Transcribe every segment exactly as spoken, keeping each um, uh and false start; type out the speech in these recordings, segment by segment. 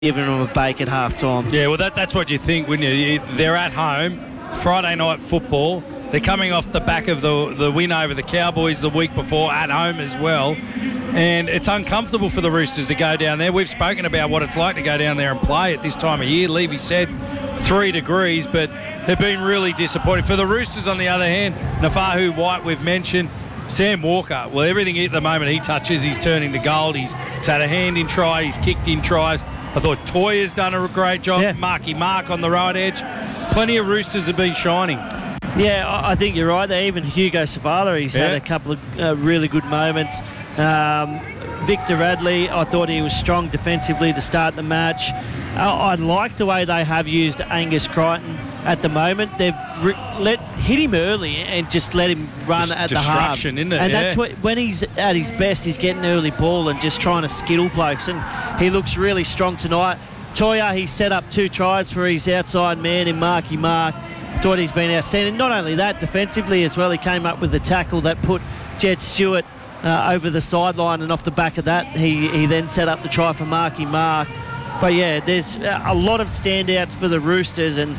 giving them a bake at half-time. Yeah, well, that, that's what you think, wouldn't you? They're at home, Friday night football. They're coming off the back of the the win over the Cowboys the week before at home as well. And it's uncomfortable for the Roosters to go down there. We've spoken about what it's like to go down there and play at this time of year. Levy said three degrees, but they've been really disappointed. For the Roosters, on the other hand, Nafahu White, we've mentioned. Sam Walker, well, everything at the moment he touches, he's turning to gold. He's, he's had a hand in try, he's kicked in tries. I thought Toya's done a great job. Yeah. Marky Mark on the right edge. Plenty of Roosters have been shining. Yeah, I think you're right there. Even Hugo Savala, he's yeah. had a couple of uh, really good moments. Um, Victor Radley, I thought he was strong defensively to start the match. I, I like the way they have used Angus Crichton at the moment. They've re- let hit him early and just let him run just at the halves. Isn't it? And yeah. that's what, when he's at his best, he's getting early ball and just trying to skittle blokes. And he looks really strong tonight. Toya, he set up two tries for his outside man in Marky Mark. Thought he's been outstanding. Not only that, defensively as well, he came up with the tackle that put Jed Stewart uh, over the sideline, and off the back of that, he, he then set up the try for Marky Mark. But yeah, there's a lot of standouts for the Roosters, and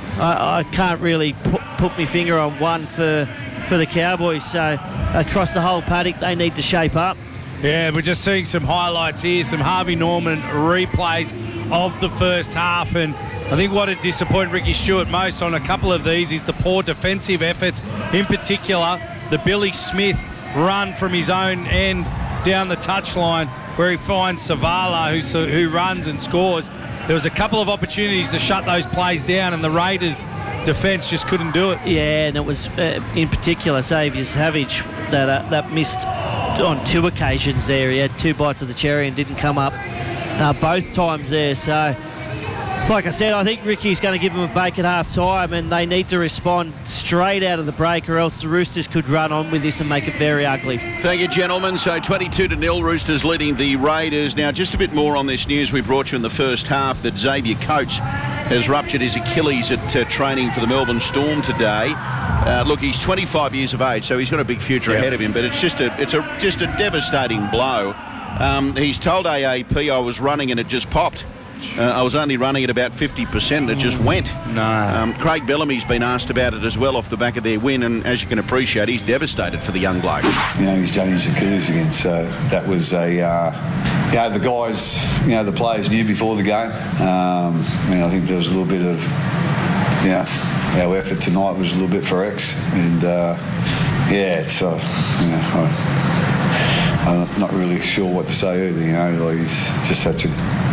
I, I can't really put, put my finger on one for, for the Cowboys. So across the whole paddock, they need to shape up. Yeah, we're just seeing some highlights here, some Harvey Norman replays of the first half, and I think what had disappointed Ricky Stewart most on a couple of these is the poor defensive efforts, in particular the Billy Smith run from his own end down the touchline where he finds Savala who, who runs and scores. There was a couple of opportunities to shut those plays down, and the Raiders' defence just couldn't do it. Yeah, and it was uh, in particular Xavier Savage that uh, that missed on two occasions there. He had two bites of the cherry and didn't come up uh, both times there. So, like I said, I think Ricky's going to give them a bake at half time, and they need to respond straight out of the break, or else the Roosters could run on with this and make it very ugly. Thank you, gentlemen. So twenty-two to nil, Roosters leading the Raiders. Now, just a bit more on this news we brought you in the first half that Xavier Coates has ruptured his Achilles at uh, training for the Melbourne Storm today. Uh, look, he's twenty-five years of age, so he's got a big future yep. ahead of him, but it's just a it's a just a devastating blow. Um, he's told A A P, I was running and it just popped. Uh, I was only running at about fifty percent. It just went. No. Um, Craig Bellamy's been asked about it as well off the back of their win, and as you can appreciate, he's devastated for the young bloke. You know, he's done his Achilles again, so that was a... Uh, you know, the guys, you know, the players knew before the game. Um, I mean, I think there was a little bit of, you know, our effort tonight was a little bit for X, and uh, yeah, it's, uh, you know, I, I'm not really sure what to say either. You know, like he's just such a,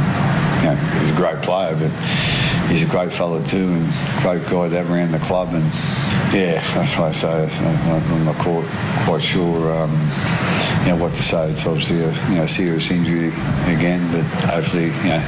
you know, he's a great player, but he's a great fella too, and great guy to have around the club. And yeah, that's why I say I'm not quite, quite sure, um, you know, what to say. It's obviously a, you know, serious injury again, but hopefully, you know,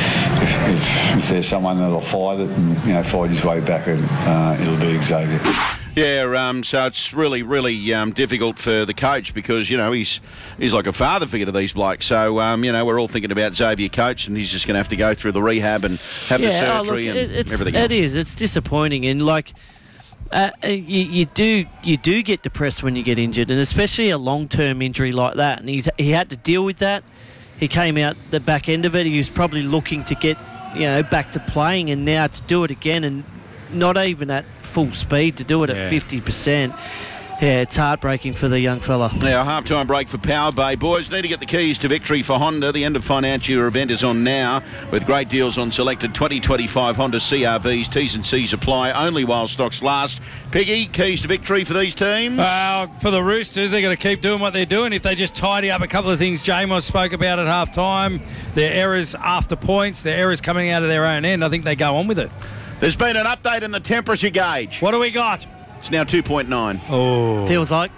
if, if, if there's someone that'll fight it and, you know, fight his way back, and uh, it'll be Xavier. Yeah, um, so it's really, really um, difficult for the coach because, you know, he's he's like a father figure to these blokes. So, um, you know, we're all thinking about Xavier Coates, and he's just going to have to go through the rehab and have yeah, the surgery oh, look, and it's, everything else. It is. It's disappointing. And, like, uh, you, you do you do get depressed when you get injured, and especially a long-term injury like that. And he's he had to deal with that. He came out the back end of it. He was probably looking to get, you know, back to playing, and now to do it again and not even at full speed, to do it yeah. at fifty percent. Yeah, it's heartbreaking for the young fella. Yeah, half-time break for Power Bay. Boys need to get the keys to victory for Honda. The end of financial year event is on now with great deals on selected twenty twenty-five Honda C R Vs. T's and C's apply only while stocks last. Piggy, keys to victory for these teams? Well, for the Roosters, they're going to keep doing what they're doing. If they just tidy up a couple of things Jamos spoke about at half-time, their errors after points, their errors coming out of their own end, I think they go on with it. There's been an update in the temperature gauge. What do we got? It's now two point nine. Oh. Feels like.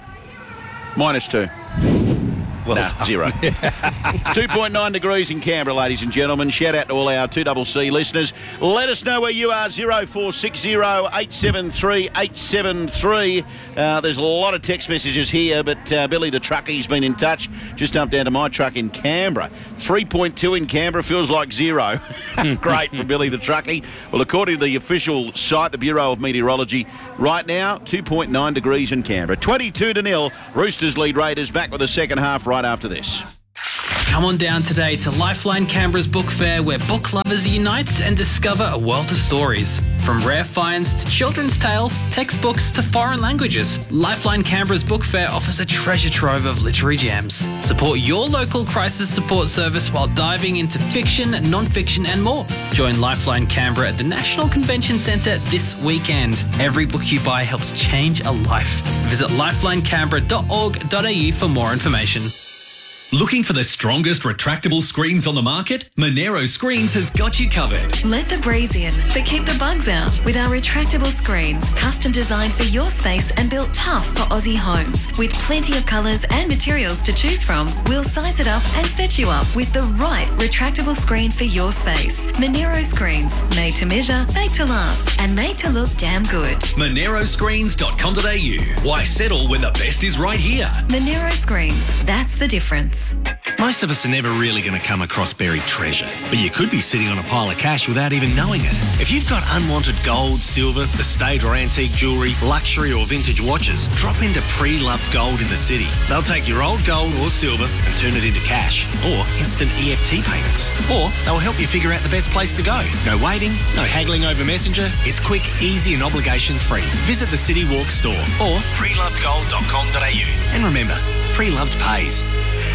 Minus two. Well, nah, zero. two point nine degrees in Canberra, ladies and gentlemen. Shout out to all our two C C listeners. Let us know where you are, zero four six zero eight seven three eight seven three. Uh, there's a lot of text messages here, but uh, Billy the Truckie's been in touch. Just jumped down to my truck in Canberra. three point two in Canberra feels like zero. Great for Billy the Truckie. Well, according to the official site, the Bureau of Meteorology, right now, two point nine degrees in Canberra. twenty-two to nil. Roosters lead Raiders. Back with the second half right after this. Come on down today to Lifeline Canberra's book fair, where book lovers unite and discover a world of stories. From rare finds to children's tales, textbooks to foreign languages, Lifeline Canberra's book fair offers a treasure trove of literary gems. Support your local crisis support service while diving into fiction, non-fiction and more. Join Lifeline Canberra at the National Convention Centre this weekend. Every book you buy helps change a life. Visit lifeline canberra dot org dot a u for more information. Looking for the strongest retractable screens on the market? Monero Screens has got you covered. Let the breeze in, but keep the bugs out with our retractable screens, custom designed for your space and built tough for Aussie homes. With plenty of colours and materials to choose from, we'll size it up and set you up with the right retractable screen for your space. Monero Screens, made to measure, made to last, and made to look damn good. monero screens dot com dot a u. Why settle when the best is right here? Monero Screens, that's the difference. Most of us are never really going to come across buried treasure, but you could be sitting on a pile of cash without even knowing it. If you've got unwanted gold, silver, estate or antique jewellery, luxury or vintage watches, drop into Pre-Loved Gold in the city. They'll take your old gold or silver and turn it into cash, or instant E F T payments. Or they'll help you figure out the best place to go. No waiting, no haggling over Messenger. It's quick, easy and obligation-free. Visit the City Walk store or pre loved gold dot com dot a u. And remember, Pre-Loved pays.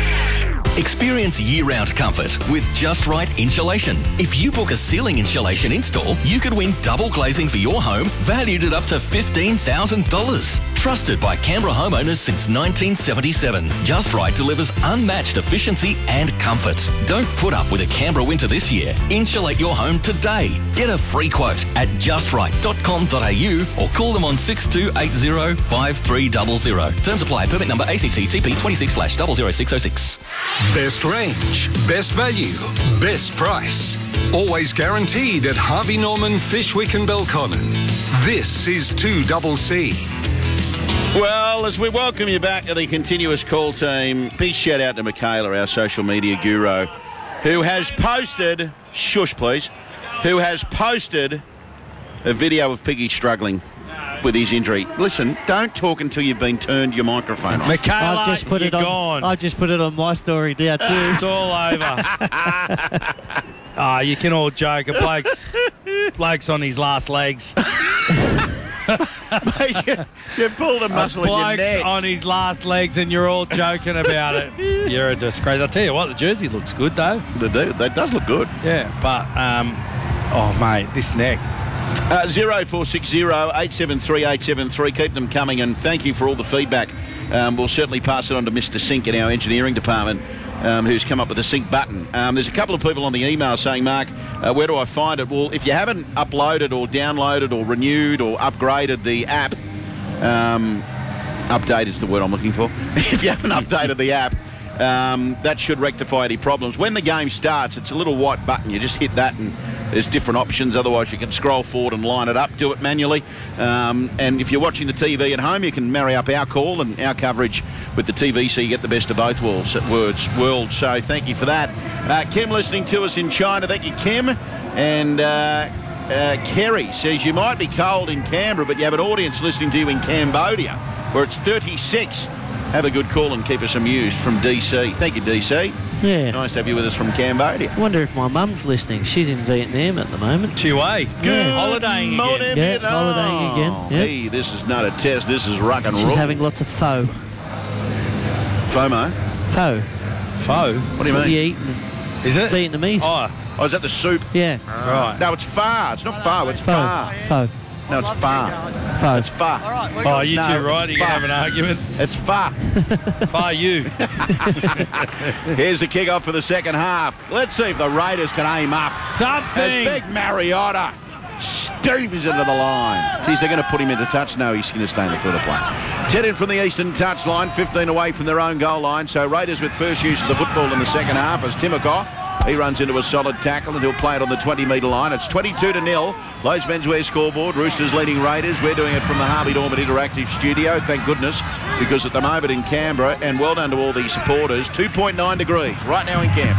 Experience year-round comfort with Just Right Insulation. If you book a ceiling insulation install, you could win double glazing for your home, valued at up to fifteen thousand dollars. Trusted by Canberra homeowners since nineteen seventy-seven, Just Right delivers unmatched efficiency and comfort. Don't put up with a Canberra winter this year. Insulate your home today. Get a free quote at just right dot com dot a u or call them on six two eight zero, five three zero zero. Terms apply. Permit number A C T T P twenty-six slash zero zero six zero six. Best range, best value, best price. Always guaranteed at Harvey Norman, Fishwick and Belconnen. This is two C C. Well, as we welcome you back to the continuous call team, big shout out to Michaela, our social media guru, who has posted, shush please, who has posted a video of Piggy struggling with his injury. Listen, don't talk until you've been turned your microphone on. Michaela, I've just put you're it on. gone. I've just put it on my story now too. It's all over. Ah, oh, you can all joke. A bloke's, bloke's on his last legs. Mate, you, you pulled a muscle a in your bloke's neck. on his last legs and you're all joking about it. You're a disgrace. I'll tell you what, the jersey looks good though. They do. That does look good. Yeah, but, um, oh mate, this neck. Uh, zero four six zero, eight seven three, eight seven three. Keep them coming, and thank you for all the feedback. Um, we'll certainly pass it on to Mister Sink in our engineering department, um, who's come up with a sync button. Um, there's a couple of people on the email saying, Mark, uh, where do I find it? Well, if you haven't uploaded or downloaded or renewed or upgraded the app, um, update is the word I'm looking for. If you haven't updated the app, um, that should rectify any problems. When the game starts, it's a little white button. You just hit that and there's different options. Otherwise, you can scroll forward and line it up, do it manually. Um, and if you're watching the T V at home, you can marry up our call and our coverage with the T V so you get the best of both worlds. words, worlds. So thank you for that. Uh, Kim listening to us in China. Thank you, Kim. And uh, uh, Kerry says you might be cold in Canberra, but you have an audience listening to you in Cambodia, where it's thirty-six. Have a good call and keep us amused from D C. Thank you, D C. Yeah. Nice to have you with us from Cambodia. I wonder if my mum's listening. She's in Vietnam at the moment. Chihuahua. Good Holidaying morning, again. Yeah, Vietnam. holidaying again. Yep. Hey, this is not a test. This is rock and She's roll. having lots of pho. FOMO. Pho. Pho. What do you What mean? you eating? Is it? Vietnamese. Oh, Oh, is that the soup? Yeah. right. No, it's pho. It's not pho. It's Pho. pho. Pho. No, it's pho. Pho. It's pho. Oh, you No, two it's right? You can far. have an argument. It's pho. Far you. Here's the kick-off for the second half. Let's see if the Raiders can aim up. As Something. big Mariota steams into the line. Geez, they're going to put him into touch. No, he's going to stay in the field of play. ten in from the eastern touchline, fifteen away from their own goal line. So Raiders with first use of the football in the second half as Timoko. He runs into a solid tackle and he'll play it on the twenty metre line. It's twenty-two to nil. Lowe's Menswear scoreboard. Roosters leading Raiders. We're doing it from the Harvey Norman Interactive Studio. Thank goodness, because at the moment in Canberra, and well done to all the supporters, two point nine degrees right now in Canberra.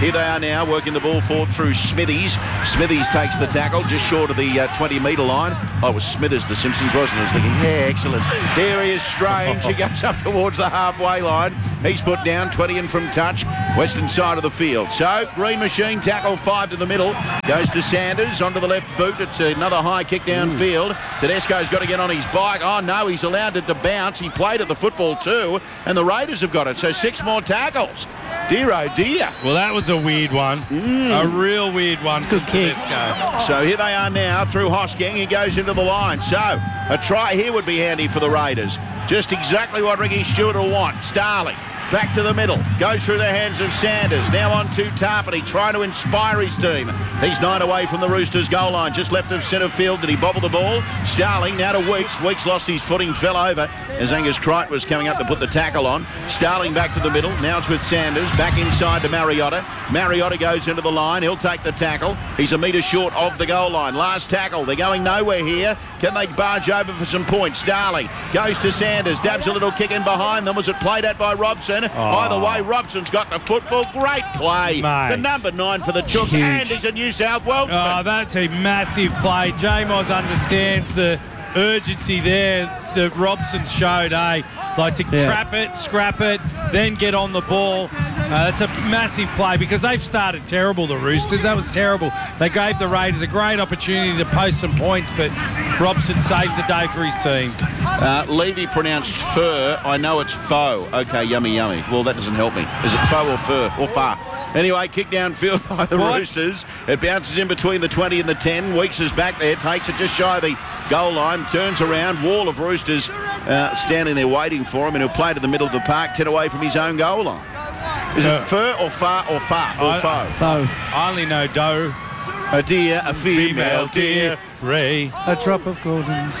Here they are now, working the ball forward through Smithies. Smithies takes the tackle just short of the uh, twenty-metre line. Oh, it was Smithers, the Simpsons, wasn't it? I was thinking, yeah, excellent. Here he is, Strange. He goes up towards the halfway line. He's put down, twenty in from touch, western side of the field. So, Green Machine, tackle five to the middle. Goes to Sanders, onto the left boot. It's another high kick downfield. Tedesco's got to get on his bike. Oh, no, he's allowed it to bounce. He played at the football too, and the Raiders have got it. So, six more tackles. Dear, oh dear. Well, that was a weird one. Mm. A real weird one. Good kick. Tedesco. So here they are now through Hosking. He goes into the line. So a try here would be handy for the Raiders. Just exactly what Ricky Stewart will want. Starling back to the middle. Goes through the hands of Sanders. Now on to Tarpany, trying to inspire his team. He's nine away from the Roosters goal line, just left of centre field. Did he bobble the ball? Starling now to Weeks. Weeks lost his footing, fell over as Angus Crichton was coming up to put the tackle on. Starling back to the middle. Now it's with Sanders. Back inside to Mariota. Mariota goes into the line. He'll take the tackle. He's a metre short of the goal line. Last tackle. They're going nowhere here. Can they barge over for some points? Starling goes to Sanders. Dabs a little kick in behind them. Was it played at by Robson? Oh. Either way, Robson's got the football. Great play. Mate. The number nine for the Chooks. Huge. And he's a New South Welshman. Oh, that's a massive play. J-Moz understands the urgency there that Robson showed, eh? Like to yeah. trap it, scrap it, then get on the ball. Uh, that's a massive play because they've started terrible, the Roosters. That was terrible. They gave the Raiders a great opportunity to post some points, but Robson saves the day for his team. Uh, Levy pronounced fur. I know it's foe. Okay, yummy, yummy. Well, that doesn't help me. Is it foe or fur or far? Anyway, kick downfield by the what? Roosters. It bounces in between the twenty and the ten. Weeks is back there, takes it just shy of the goal line, turns around. Wall of Roosters uh, standing there waiting for him, and he'll play to the middle of the park, ten away from his own goal line. Is uh, it fur or far or far or I, foe? Foe. I only know doe. A deer, a female deer. Ray, a drop of golden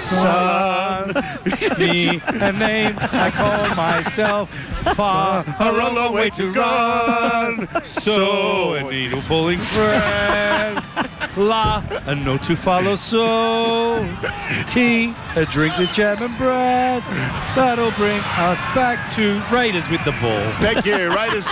sun. Me, a name I call myself. Far, a long, long way to run. So, a needle pulling friend. La, a note to follow. So, tea, a drink with jam and bread. That'll bring us back to Raiders with the ball. Thank you, Raiders.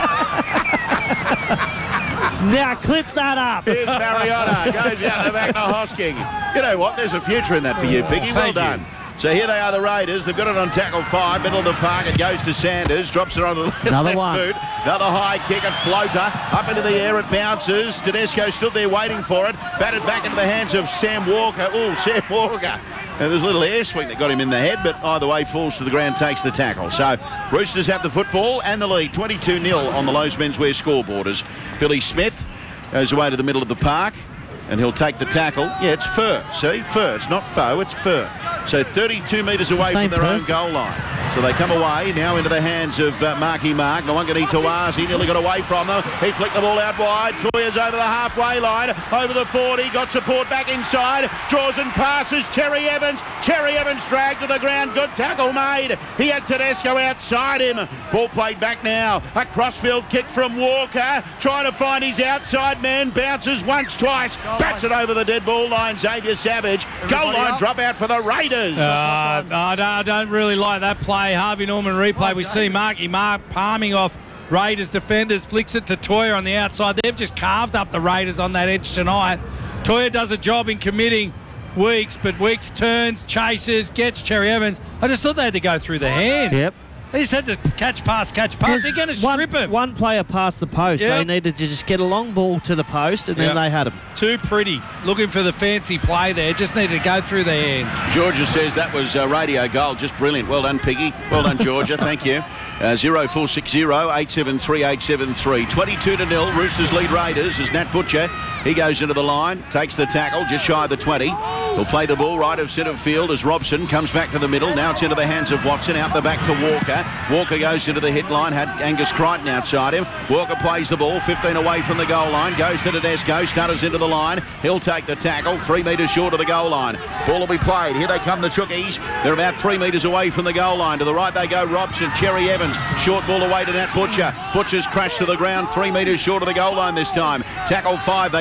Now clip that up. Here's Mariota. Goes out the back to Hosking. You know what? There's a future in that for you, Piggy. Well Thank done. You. So here they are, the Raiders. They've got it on tackle five, middle of the park. It goes to Sanders, drops it on the left, Another left one. boot. Another high kick and floater. Up into the air, it bounces. Tedesco stood there waiting for it. Batted back into the hands of Sam Walker. Oh, Sam Walker. And there's a little air swing that got him in the head, but either way, falls to the ground, takes the tackle. So Roosters have the football and the lead. twenty-two nil on the Lowe's Menswear scoreboard as Billy Smith goes away to the middle of the park, and he'll take the tackle. Yeah, it's fur. See? Fur. It's not foe, it's fur. So thirty-two metres away from their person. own goal line. So they come away now into the hands of uh, Marky Mark. Nwangani Tawasi nearly got away from them. He flicked the ball out wide. Toya's over the halfway line. Over the forty. Got support back inside. Draws and passes. Cherry Evans. Cherry Evans dragged to the ground. Good tackle made. He had Tedesco outside him. Ball played back now. A crossfield kick from Walker. Trying to find his outside man. Bounces once, twice. Bats it over the dead ball line. Xavier Savage. Goal line drop out for the Raiders. Uh, I, don't, I don't really like that play. Harvey Norman replay. We see Marky Mark palming off Raiders defenders, flicks it to Toya on the outside. They've just carved up the Raiders on that edge tonight. Toya does a job in committing Weeks, but Weeks turns, chases, gets Cherry Evans. I just thought they had to go through the hands. Yep. They just had to catch, pass, catch, pass. They're going to strip one, him. One player passed the post. Yep. They needed to just get a long ball to the post, and then Yep. they had him. Too pretty. Looking for the fancy play there. Just needed to go through the hands. Georgia says that was a radio goal. Just brilliant. Well done, Piggy. Well done, Georgia. Thank you. Uh, zero four six zero eight seven three eight seven three. twenty-two to nil. Roosters lead Raiders as Nat Butcher. He goes into the line, takes the tackle just shy of the twenty. He'll play the ball right of centre field as Robson comes back to the middle. Now it's into the hands of Watson. Out the back to Walker. Walker goes into the hit line. Had Angus Crichton outside him. Walker plays the ball. fifteen away from the goal line. Goes to Tedesco. Stutters into the line. He'll take the tackle. Three metres short of the goal line. Ball will be played. Here they come, the Chookies. They're about three metres away from the goal line. To the right they go Robson. Cherry Evans. Short ball away to Nat Butcher. Butcher's crashed to the ground. Three metres short of the goal line this time. Tackle five. They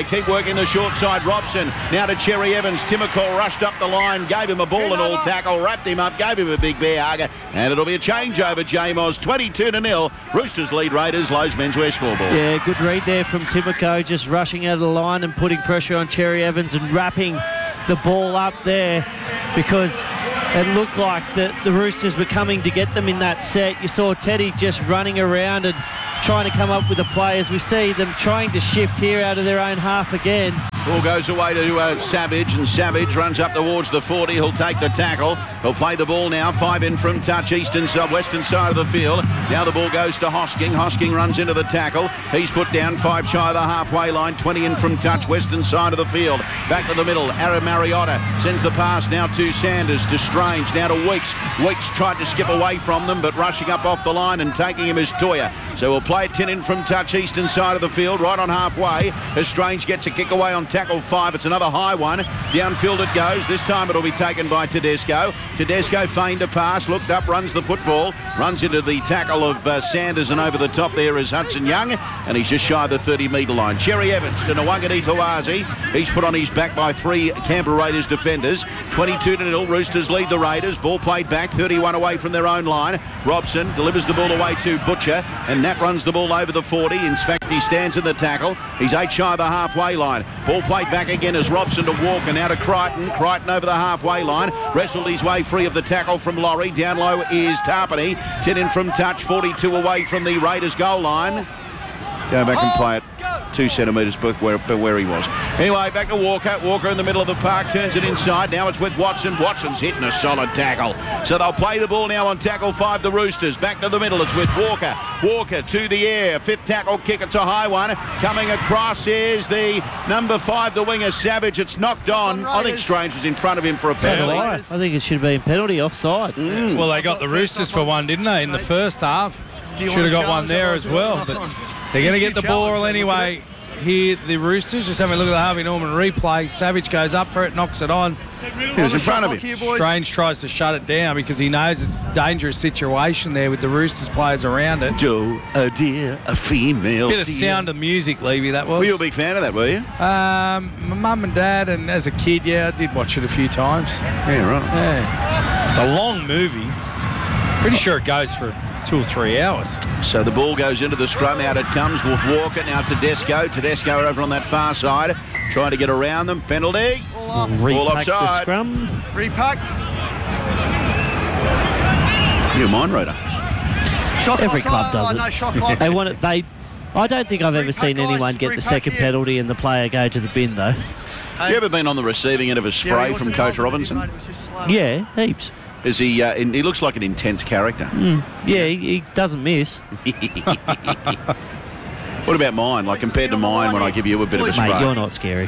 keep working the short side. Robson now to Cherry Evans. Timokol rushed up the line, gave him a ball and all tackle, wrapped him up, gave him a big bear hugger, and it'll be a changeover, J-Moz. twenty-two to nil. Roosters lead Raiders. Lowe's menswear scoreboard. Yeah, good read there from Timoko, just rushing out of the line and putting pressure on Cherry Evans and wrapping the ball up there, because it looked like the, the Roosters were coming to get them in that set. You saw Teddy just running around and trying to come up with a play, as we see them trying to shift here out of their own half again. Ball goes away to uh, Savage, and Savage runs up towards the forty. He'll take the tackle. He'll play the ball now. Five in from touch, eastern side, western side of the field. Now the ball goes to Hosking. Hosking runs into the tackle. He's put down five shy of the halfway line. twenty in from touch, western side of the field. Back to the middle. Aaron Mariotta sends the pass now to Sanders, to Strange, now to Weeks. Weeks tried to skip away from them, but rushing up off the line and taking him is Toya. So we'll play it ten in from touch, eastern side of the field, right on halfway, as Strange gets a kick away on tackle five. It's another high one. Downfield it goes. This time it'll be taken by Tedesco. Tedesco feigned a pass, looked up, runs the football, runs into the tackle of uh, Sanders, and over the top there is Hudson Young, and he's just shy of the thirty metre line. Cherry Evans to Nwangani Tawazi. He's put on his back by three Canberra Raiders defenders. twenty-two to nil. Roosters lead the Raiders. Ball played back, thirty-one away from their own line. Robson delivers the ball away to Butcher, and Nat runs the ball over the forty. In fact, he stands in the tackle. He's eight shy of the halfway line. Ball played back again as Robson to Walker, now to Crichton. Crichton over the halfway line, wrestled his way free of the tackle from Laurie. Down low is Tarpany. ten in from touch, forty-two away from the Raiders goal line. Go back and play it two centimetres where, where he was. Anyway, back to Walker. Walker in the middle of the park, turns it inside. Now it's with Watson. Watson's hitting a solid tackle. So they'll play the ball now on tackle five, the Roosters. Back to the middle, it's with Walker. Walker to the air. Fifth tackle kick, it's a high one. Coming across is the number five, the winger, Savage. It's knocked on. I think Strange was in front of him for a penalty. I think it should have been penalty, offside. Mm. Well, they got the Roosters for one, didn't they, in the first half? Should have got one there as well. But they're going to get the ball anyway. Here, the Roosters, just having a look at the Harvey Norman replay. Savage goes up for it, knocks it on. He was in front of him. Strange tries to shut it down because he knows it's a dangerous situation there with the Roosters players around it. Joe, a dear, a female Bit of dear. Sound of Music, Levy, that was. Were you a big fan of that, were you? Um, my mum and dad, and as a kid, yeah, I did watch it a few times. Yeah, right. Yeah. It's a long movie. Pretty sure it goes for two or three hours. So the ball goes into the scrum. Out it comes with Walker. Now Tedesco. Tedesco over on that far side, trying to get around them. Penalty. Ball off. Repack offside. the scrum. Repack. You're a mind reader. Shot Every clock. club does Oh, it. no, shot clock. They want it. They. I don't think I've ever seen guys, anyone get the repack second here. penalty and the player go to the bin, though. You ever been on the receiving end of a spray from Coach Robinson? Yeah, heaps. Is he? Uh, in, he looks like an intense character. Mm. Yeah, he, he doesn't miss. What about mine? Like compared to mine, when I give you a bit of a spray. Mate, you're not scary.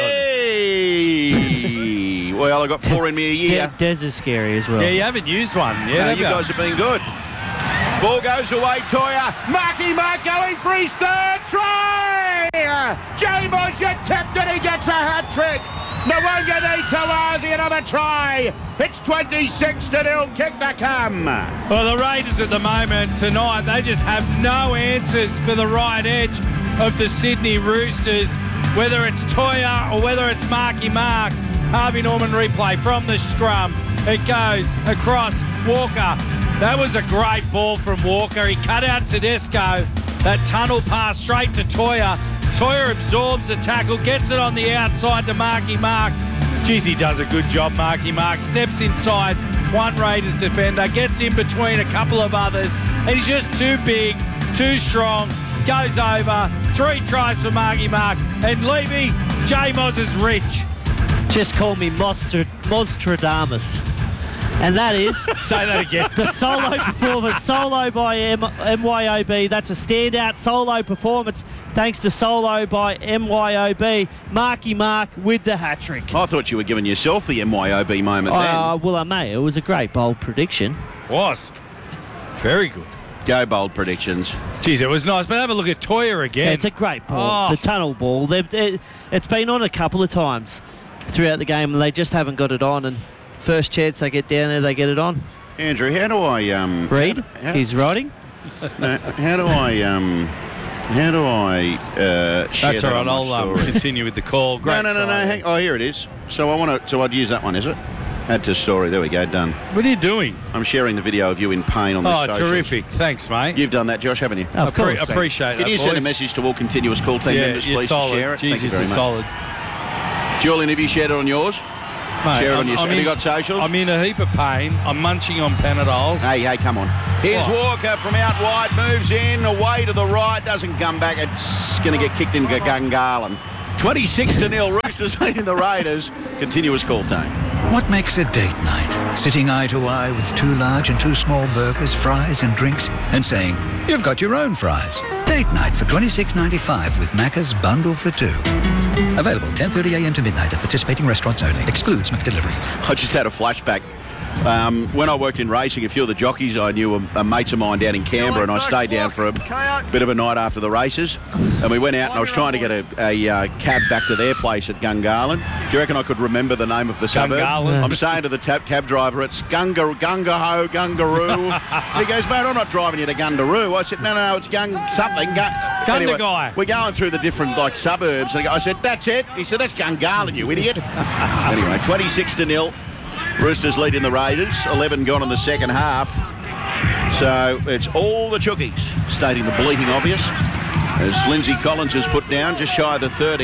Hey! Well, I got four in me a year. De- Des is scary as well. Yeah, you haven't used one. Yeah, No, have you you? guys have been good. Ball goes away, Toya. Marky Mark going for his third try. J-Moz, you tipped it. He gets a hat trick. Nwangani Tawazi, another try. It's twenty-six to nil. Kick to come. Well, the Raiders at the moment tonight, they just have no answers for the right edge of the Sydney Roosters, whether it's Toya or whether it's Marky Mark. Harvey Norman replay from the scrum. It goes across Walker. That was a great ball from Walker. He cut out Tedesco. That tunnel pass straight to Toya. Toya absorbs the tackle, gets it on the outside to Marky Mark. Jeez, he does a good job, Marky Mark. Steps inside one Raiders defender, gets in between a couple of others, and he's just too big, too strong. Goes over. Three tries for Marky Mark. And Levy, J-Moz is rich. Just call me Mostr- Mostradamus. And that is... Say that again. The solo performance. Solo by M- MYOB. That's a standout solo performance thanks to solo by M Y O B. Marky Mark with the hat-trick. I thought you were giving yourself the M Y O B moment then. Uh, well, I may. It was a great bold prediction. Was. Very good. Go bold predictions. Jeez, it was nice. But have a look at Toya again. Yeah, it's a great ball. Oh. The tunnel ball. They've, they, it's been on a couple of times throughout the game, and they just haven't got it on. And first chance they get down there, they get it on. Andrew, how do I... Um, Read? how- He's writing. No, how do I... Um, How do I uh, share That's that all right. on my I'll um, story? continue with the call. Great no, no, no, no. try. Hang, oh, here it is. So I want to. So I'd use that one, is it? Add to story. There we go. Done. What are you doing? I'm sharing the video of you in pain on the Oh, socials. terrific. Thanks, mate. You've done that, Josh, haven't you? Of Appre- course. appreciate Can that, you send a boys. message to all continuous call team Yeah, members, you're please, solid. to share it? Thank you Jesus, very you're much. solid. Julian, have you shared it on yours? Mate, Share it on I'm- your... I'm Have you in- got socials? I'm in a heap of pain. I'm munching on Panadols. Hey, hey, come on. Here's What? Walker from out wide, moves in, away to the right, doesn't come back. It's going to get kicked in Gungahlin. twenty-six to nil, Roosters leading the Raiders. Continuous call time. What makes a date night? Sitting eye to eye with two large and two small burgers, fries and drinks, and saying, you've got your own fries. Date night for twenty-six ninety-five with Macca's Bundle for Two. Available ten thirty a m to midnight at participating restaurants only. Excludes McDelivery. I just had a flashback. Um, when I worked in racing, a few of the jockeys I knew were, were mates of mine down in Canberra, and I stayed down for a bit of a night after the races. And we went out, and I was trying to get a, a uh, cab back to their place at Gungahlin. Do you reckon I could remember the name of the suburb? Gungahlin. I'm saying to the tab- cab driver, it's Gunga, Gungaho, Gungaroo. He goes, mate, I'm not driving you to Gundaroo. I said, no, no, no, it's Gung something. Gun- anyway, Gundagai. we're going through the different like suburbs. And I said, that's it. He said, that's Gungahlin, you idiot. Anyway, twenty-six to nil. Roosters leading the Raiders. eleven gone in the second half. So it's all the Chookies, stating the bleating obvious. As Lindsay Collins is put down, just shy of the thirty.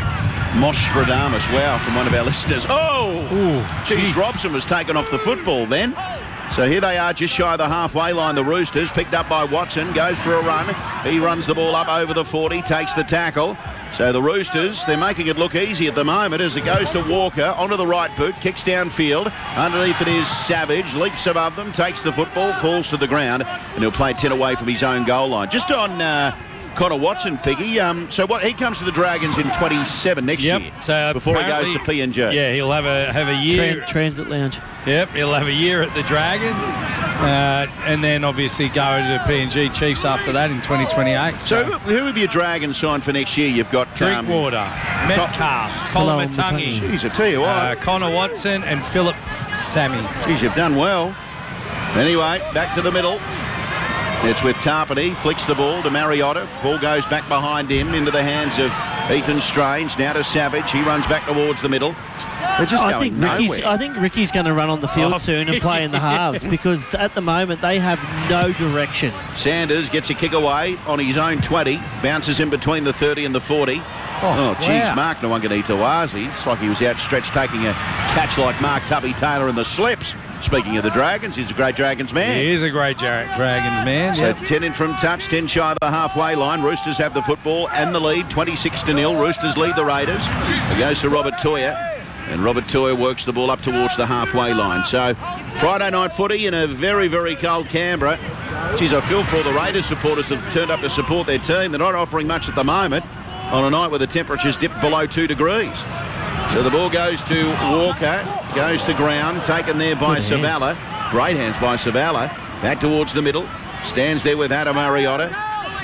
Mostradamus, wow, from one of our listeners. Oh! Ooh, Geez, jeez. Robson was taken off the football then. So here they are, just shy of the halfway line, the Roosters, picked up by Watson, goes for a run. He runs the ball up over the forty, takes the tackle. So the Roosters, they're making it look easy at the moment as it goes to Walker, onto the right boot, kicks downfield. Underneath it is Savage, leaps above them, takes the football, falls to the ground, and he'll play ten away from his own goal line. Just on uh, Connor Watson, Piggy. Um, so what? He comes to the Dragons in twenty-seven next Yep. year, So before he goes apparently- to P N G. Yeah, he'll have a have a year. Tran- Transit Lounge. Yep, he'll have a year at the Dragons, uh, and then obviously go to P N G Chiefs after that in twenty twenty-eight. So who, who have your Dragons signed for next year? You've got um, Drinkwater, Metcalf, Colin Matangi, Jeez, I tell you what. uh, Connor Watson, and Philip Sammy. Jeez, you've done well. Anyway, back to the middle. It's with Tarpany, flicks the ball to Mariotta. Ball goes back behind him into the hands of Ethan Strange. Now to Savage. He runs back towards the middle. They're just I going think Ricky's, nowhere. I think Ricky's going to run on the field Oh. soon and play in the halves because at the moment they have no direction. Sanders gets a kick away on his own twenty. Bounces in between the thirty and the forty. Oh, geez, wow. Mark Nwanganaitawazi. It's like he was outstretched taking a catch like Mark Tubby Taylor in the slips. Speaking of the Dragons, he's a great Dragons man. He is a great Jar- Dragons man. So Yep. ten in from touch, ten shy of the halfway line. Roosters have the football and the lead, twenty-six to nil. Roosters lead the Raiders. It goes to Robert Toya, and Robert Toya works the ball up towards the halfway line. So Friday night footy in a very, very cold Canberra. Geez, I feel for all the Raiders supporters who have turned up to support their team. They're not offering much at the moment on a night where the temperature's dipped below two degrees. So the ball goes to Walker, goes to ground, taken there by Good Savala. Great hands by Savala. Back towards the middle. Stands there with Adam Mariotta.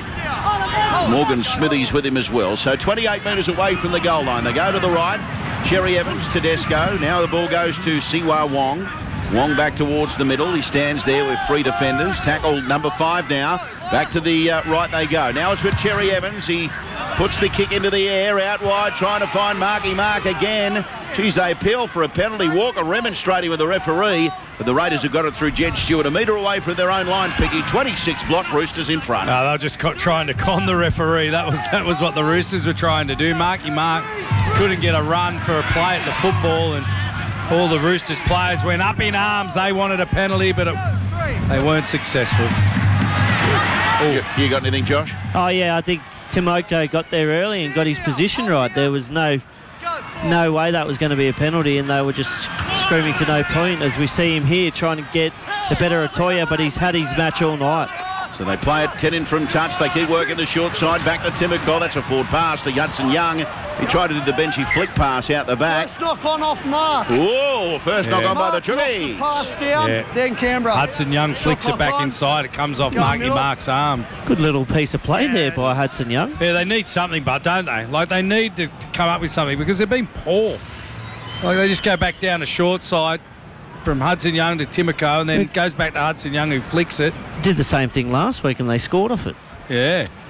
Morgan Smithies with him as well. So twenty-eight metres away from the goal line. They go to the right. Cherry Evans, Tedesco. Now the ball goes to Siwa Wong. Wong back towards the middle. He stands there with three defenders. Tackle number five now. Back to the uh, right they go. Now it's with Cherry Evans. He puts the kick into the air, out wide, trying to find Marky Mark again. Geez, they appeal for a penalty. Walker remonstrating with the referee, but the Raiders have got it through Jed Stewart. A metre away from their own line, Piggy. twenty-six block, Roosters in front. No, they were just co- trying to con the referee. That was that was what the Roosters were trying to do. Marky Mark couldn't get a run for a play at the football, and all the Roosters players went up in arms. They wanted a penalty, but it, they weren't successful. You, you got anything, Josh? Oh, yeah, I think Timoko got there early and got his position right. There was no no way that was going to be a penalty, and they were just screaming for no point as we see him here trying to get the better of Toya, but he's had his match all night. So they play it ten in from touch. They keep working the short side. Back to Timoko. That's a forward pass to Hudson Young. He tried to do the benchy flick pass out the back. First knock on off Mark. Whoa, first knock Yeah. on by the Mark knocks the Chookies. pass down, Yeah. then Canberra. Hudson Young flicks it back inside. It comes off Go Marky middle. Mark's arm. Good little piece of play there by Hudson Young. Yeah, they need something, but don't they? Like, they need to, to come up with something because they've been poor. Like, they just go back down the short side from Hudson Young to Timoko, and then it goes back to Hudson Young who flicks it. Did the same thing last week and they scored off it. Yeah.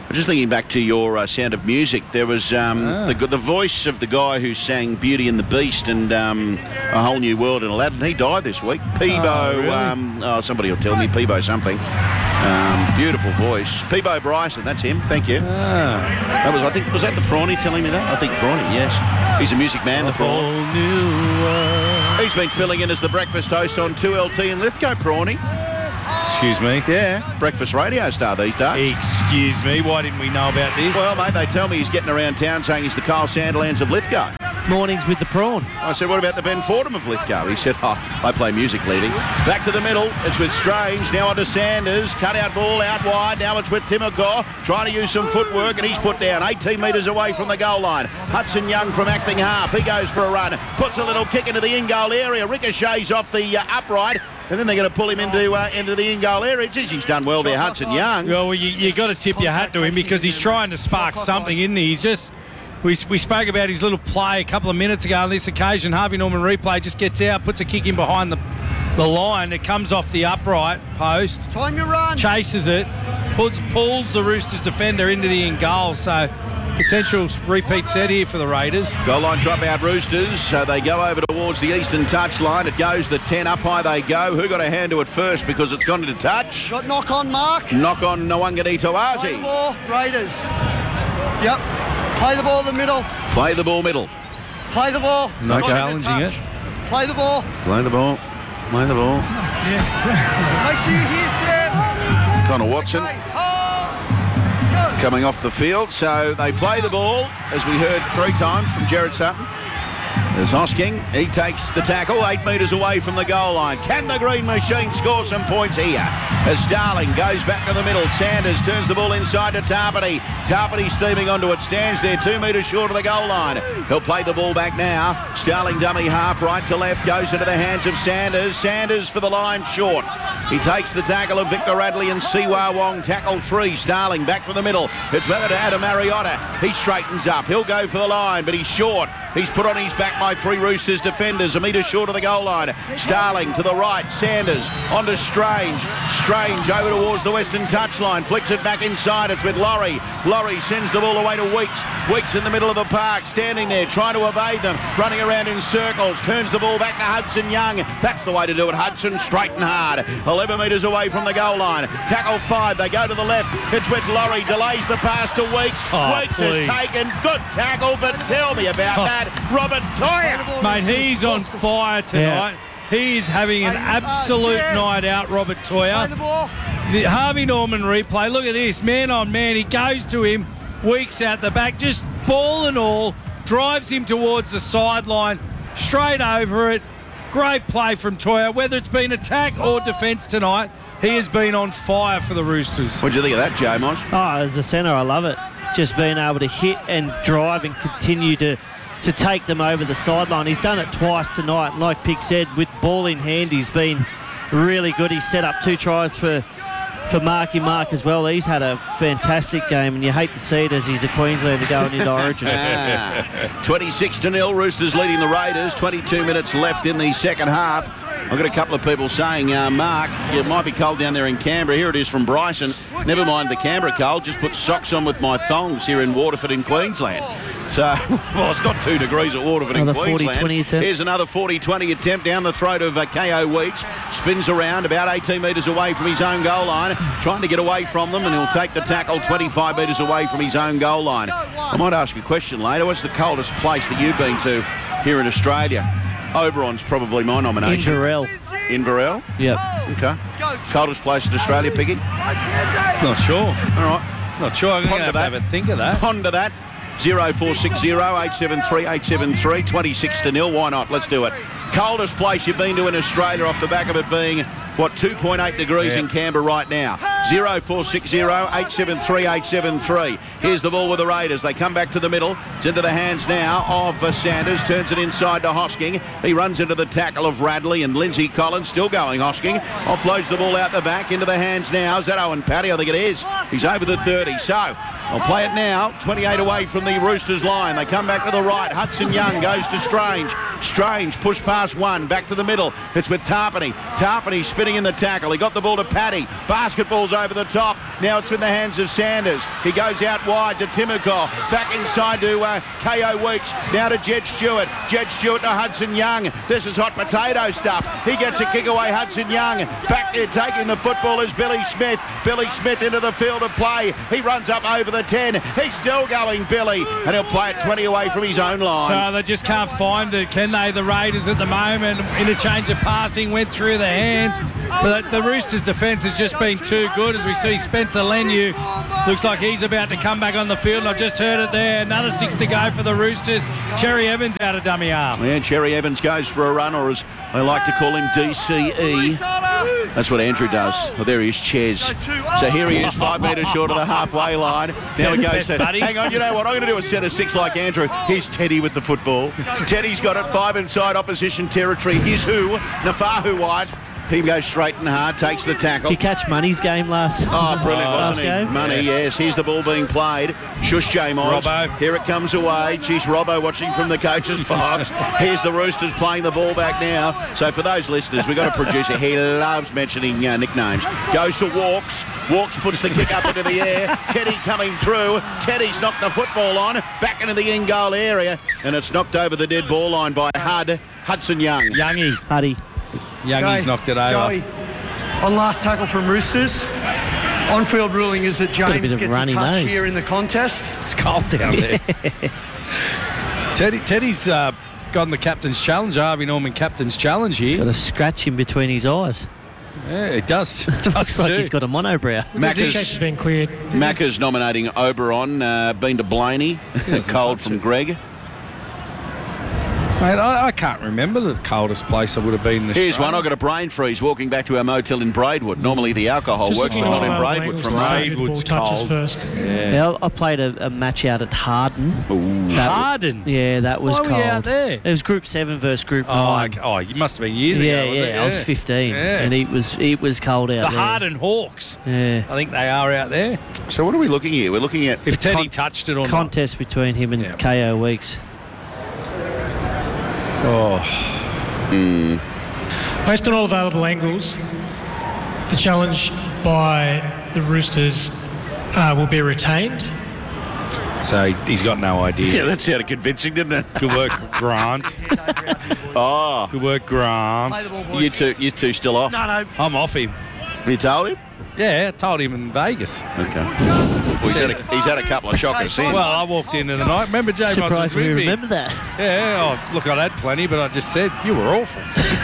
I'm just thinking back to your uh, Sound of Music. There was um, Ah. the, the voice of the guy who sang Beauty and the Beast and um, A Whole New World in Aladdin. He died this week. Peebo, Oh, really? um, oh, somebody will tell me. Peebo something. Um, beautiful voice. Peebo Bryson, that's him. Thank you. Ah. That was, I think, was that the Prawny telling me that? I think Prawny, yes. He's a music man, the Prawn. Whole new world. He's been filling in as the breakfast host on two L T in Lithgow, Prawny. Excuse me. Yeah, breakfast radio star these days. Excuse me. Why didn't we know about this? Well, mate, they tell me he's getting around town saying he's the Kyle Sandilands of Lithgow. Mornings with the Prawn. I said, what about the Ben Fordham of Lithgow? He said, oh, I play music leading. Back to the middle. It's with Strange. Now on to Sanders. Cut out ball out wide. Now it's with Timoko. Trying to use some footwork and he's put down eighteen metres away from the goal line. Hudson Young from acting half. He goes for a run. Puts a little kick into the in-goal area. Ricochets off the uh, upright. And then they're going to pull him into uh, into the in-goal area. Geez, he's done well there, Hudson Young. Well, you, you got to tip your hat to him because he's trying to spark something in there. He's just... We, we spoke about his little play a couple of minutes ago on this occasion. Harvey Norman replay just gets out, puts a kick in behind the the line. It comes off the upright post. Time your run. Chases it, pulls, pulls the Roosters defender into the in goal. So potential repeat set here for the Raiders. Goal line drop out Roosters. So they go over towards the eastern touch line. It goes the ten. Up high they go. Who got a hand to it first because it's gone into touch? Got knock on, Mark. Knock on Nwangani Play the Tawazi. ball, Raiders. Yep. Play the ball in the middle. Play the ball middle. Play the ball. Not Okay. challenging it. Play the ball. Play the ball. Play the ball. Make sure you hear Sam. Connor Watson coming off the field. So they play the ball, as we heard three times from Jared Sutton. There's Hosking. He takes the tackle eight metres away from the goal line. Can the Green Machine score some points here? As Starling goes back to the middle. Sanders turns the ball inside to Tarpany. Tarpany steaming onto it. Stands there two metres short of the goal line. He'll play the ball back now. Starling dummy half right to left. Goes into the hands of Sanders. Sanders for the line short. He takes the tackle of Victor Radley and Siwa Wong. Tackle three. Starling back from the middle. It's better to Adam Mariota. He straightens up. He'll go for the line, but he's short. He's put on his back by three Roosters defenders. A metre short of the goal line. Starling to the right. Sanders onto Strange. Strange over towards the western touchline. Flicks it back inside. It's with Laurie. Laurie sends the ball away to Weeks. Weeks in the middle of the park. Standing there trying to evade them. Running around in circles. Turns the ball back to Hudson Young. That's the way to do it. Hudson straight and hard. eleven metres away from the goal line. Tackle five. They go to the left. It's with Laurie. Delays the pass to Weeks. Oh, Weeks please. has taken good tackle, but tell me about Oh. that. Robert Toyer. Mate, he's on fire tonight. He's having an absolute night out, Robert Play Toyer. the ball. The Harvey Norman replay. Look at this. Man on man. He goes to him. Weeks out the back. Just ball and all. Drives him towards the sideline. Straight over it. Great play from Toyer. Whether it's been attack or defence tonight, he has been on fire for the Roosters. What do you think of that, J Moss? Oh, as a centre, I love it. Just being able to hit and drive and continue to to take them over the sideline. He's done it twice tonight. And like Pick said, with ball in hand, he's been really good. He's set up two tries for for Marky Mark as well. He's had a fantastic game, and you hate to see it as he's a Queenslander going into Origin. Ah, twenty-six to nil, Roosters leading the Raiders. twenty-two minutes left in the second half. I've got a couple of people saying, uh, Mark, it might be cold down there in Canberra. Here it is from Bryson. Never mind the Canberra cold, just put socks on with my thongs here in Waterford in Queensland. So, well, it's not two degrees at Waterford Another in Queensland. forty twenty attempt. Here's another forty twenty attempt down the throat of uh, K O Weeks. Spins around about eighteen metres away from his own goal line, trying to get away from them, and he'll take the tackle twenty-five metres away from his own goal line. I might ask a question later. What's the coldest place that you've been to here in Australia? Oberon's probably my nomination. Inverell. Inverell? Yep. Okay. Coldest place in Australia, Piggy? Not sure. All right. Not sure. I'm going to Ponder have to that. have a think of that. Ponder that. zero four six zero eight seven three eight seven three, twenty-six to nil. Why not? Let's do it. Coldest place you've been to in Australia off the back of it being, what, two point eight degrees Yeah. in Canberra right now. zero four six zero eight seven three eight seven three. Here's the ball with the Raiders. They come back to the middle. It's into the hands now of uh, Sanders. Turns it inside to Hosking. He runs into the tackle of Radley and Lindsay Collins. Still going, Hosking. Offloads the ball out the back. Into the hands now. Is that Owen Paddy? I think it is. He's over the thirty. So, I'll play it now. twenty-eight away from the Roosters line. They come back to the right. Hudson Young goes to Strange. Strange push past one. Back to the middle. It's with Tarpany. Tarpany spinning in the tackle. He got the ball to Paddy. Basketball's over the top. Now it's in the hands of Sanders. He goes out wide to Timoko. Back inside to uh, K O Weeks. Now to Jed Stewart. Jed Stewart to Hudson Young. This is hot potato stuff. He gets a kick away. Hudson Young. Back there taking the football is Billy Smith. Billy Smith into the field of play. He runs up over the ten. He's still going, Billy. And he'll play it twenty away from his own line. No, they just can't find it, can they? The Raiders at the moment. Interchange of passing went through the hands. But the Roosters' defence has just been too good as we see Spencer Leniu. Looks like he's about to come back on the field. I've just heard it there. Another six to go for the Roosters. Cherry Evans out of dummy half. Yeah, Cherry Evans goes for a run, or as I like to call him, D C E. That's what Andrew does. Oh, there he is, Ches. So here he is, five metres short of the halfway line. Now he goes to, hang on, you know what, I'm going to do a set of six like Andrew. Here's Teddy with the football. Teddy's got it, five inside opposition territory. Here's who? Nafahu White. He goes straight and hard, takes the tackle. Did you catch Money's game last Oh, brilliant, last wasn't he? game? Money, Yeah. yes. Here's the ball being played. Shush, J-Moz. Robbo. Here it comes away. Geez, Robbo watching from the coach's box. Here's the Roosters playing the ball back now. So for those listeners, we've got a producer. He loves mentioning uh, nicknames. Goes to Walks. Walks puts the kick up into the air. Teddy coming through. Teddy's knocked the football on. Back into the in-goal area. And it's knocked over the dead ball line by Hud. Hudson Young. Youngie. Huddy. Youngie's Okay, knocked it over. Joey, on last tackle from Roosters, on-field ruling is that got a bit James of gets a runny touch nose. here in the contest. It's cold down there. Teddy, Teddy's uh, gotten the captain's challenge, Harvey Norman captain's challenge He's here. got a scratch in between his eyes. Yeah, it does. It does Looks like too. he's got a monobrow. Macca's, been cleared. Macca's nominating Oberon. Uh, been to Blaney. doesn't Cold touch from it. Greg. Mate, I, I can't remember the coldest place I would have been in Australia. Here's one. I've got a brain freeze walking back to our motel in Braidwood. Normally the alcohol Just works, but looking not at in all Braidwood angles from to see rain. who the ball Braidwood's touches cold. first. Yeah. Yeah, I played a, a match out at Harden. Ooh. That- Harden? Yeah, that was Why were cold. you out there? It was Group Seven versus Group Oh, Nine. okay. oh, you must have been years yeah, ago, was yeah, it? I was fifteen, Yeah. and it was it was cold out The there. Harden Hawks. Yeah. I think they are out there. So what are we looking here? We're looking at If Teddy Con- touched it or Contest between him and Yeah. K O Weeks. not. Oh. Based on all available angles, the challenge by the Roosters uh, will be retained. So he- he's got no Yeah, idea. that sounded convincing, didn't it? Good work, Grant. Oh, Good work, Grant. Play the ball, boys. you two, you two still off? No, no. I'm off him. You told him? Yeah, I told him in Vegas. Okay. Well, he's, had a, he's had a couple of shockers since. Well, I walked into the night. Remember, Jay Moss was Surprised we with me. remember that. Yeah, oh, look, I'd had plenty, but I just said, you were awful.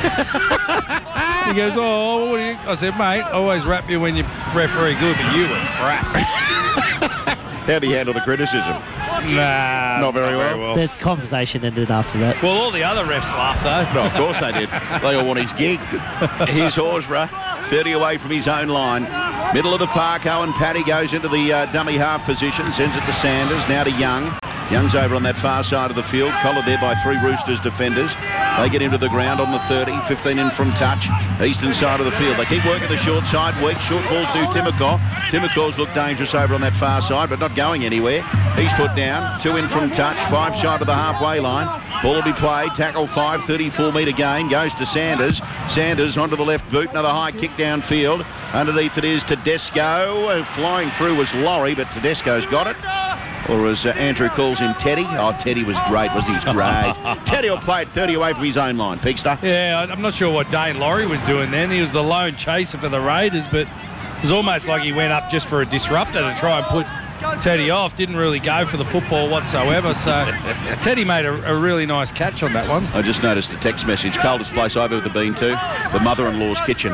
He goes, oh, what do you... I said, mate, I always rap you when you referee good, but you were crap. How do you handle the criticism? Nah, Not very well. The conversation ended after that. Well, all the other refs laughed, though. No, of course they did. They all want his gig. Here's Horsburgh, thirty away from his own line. Middle of the park, Owen Paddy goes into the uh, dummy half position, sends it to Sanders, now to Young. Young's over on that far side of the field, collared there by three Roosters defenders. They get into the ground on the thirty, fifteen in from touch, eastern side of the field. They keep working the short side, weak, short ball to Timoko. Timoko's looked dangerous over on that far side, but not going anywhere. He's put down, two in from touch, five short of the halfway line. Ball will be played, tackle five, thirty-four metre gain, goes to Sanders. Sanders onto the left boot, another high kick downfield. Underneath it is Tedesco. Uh, flying through was Laurie, but Tedesco's got it. Or as uh, Andrew calls him, Teddy. Oh, Teddy was great, wasn't he? He's great. Teddy will play it thirty away from his own line. Peakster. Yeah, I- I'm not sure what Dane Laurie was doing then. He was the lone chaser for the Raiders, but it was almost like he went up just for a disruptor to try and put Teddy off. Didn't really go for the football whatsoever. So Teddy made a, a really nice catch on that one. I just noticed a text message. Coldest place I've ever been to, the mother-in-law's kitchen.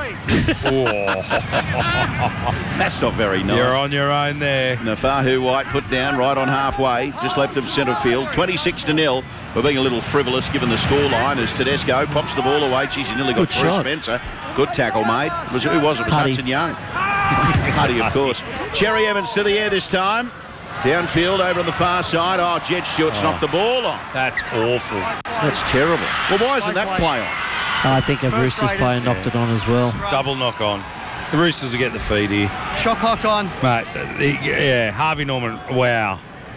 That's not very nice. You're on your own there. Nafahu White put down right on halfway, just left of centre field, twenty-six to nil. We're being a little frivolous given the scoreline as Tedesco pops the ball away. Geez, he nearly got Good through shot. Spencer. Good tackle, mate. Was, who was it? It was Huddy. Hudson Young. Huddy, of course. Cherry Evans to the air this time. Downfield over on the far side. Oh, Jed Stewart's knocked the ball on. That's awful. That's terrible. Well, why isn't that play on? I think a First Roosters player Raiders. knocked it on as well. Double knock on. The Roosters will get the feed here. Shot clock on. Mate, he- yeah, Harvey Norman, wow.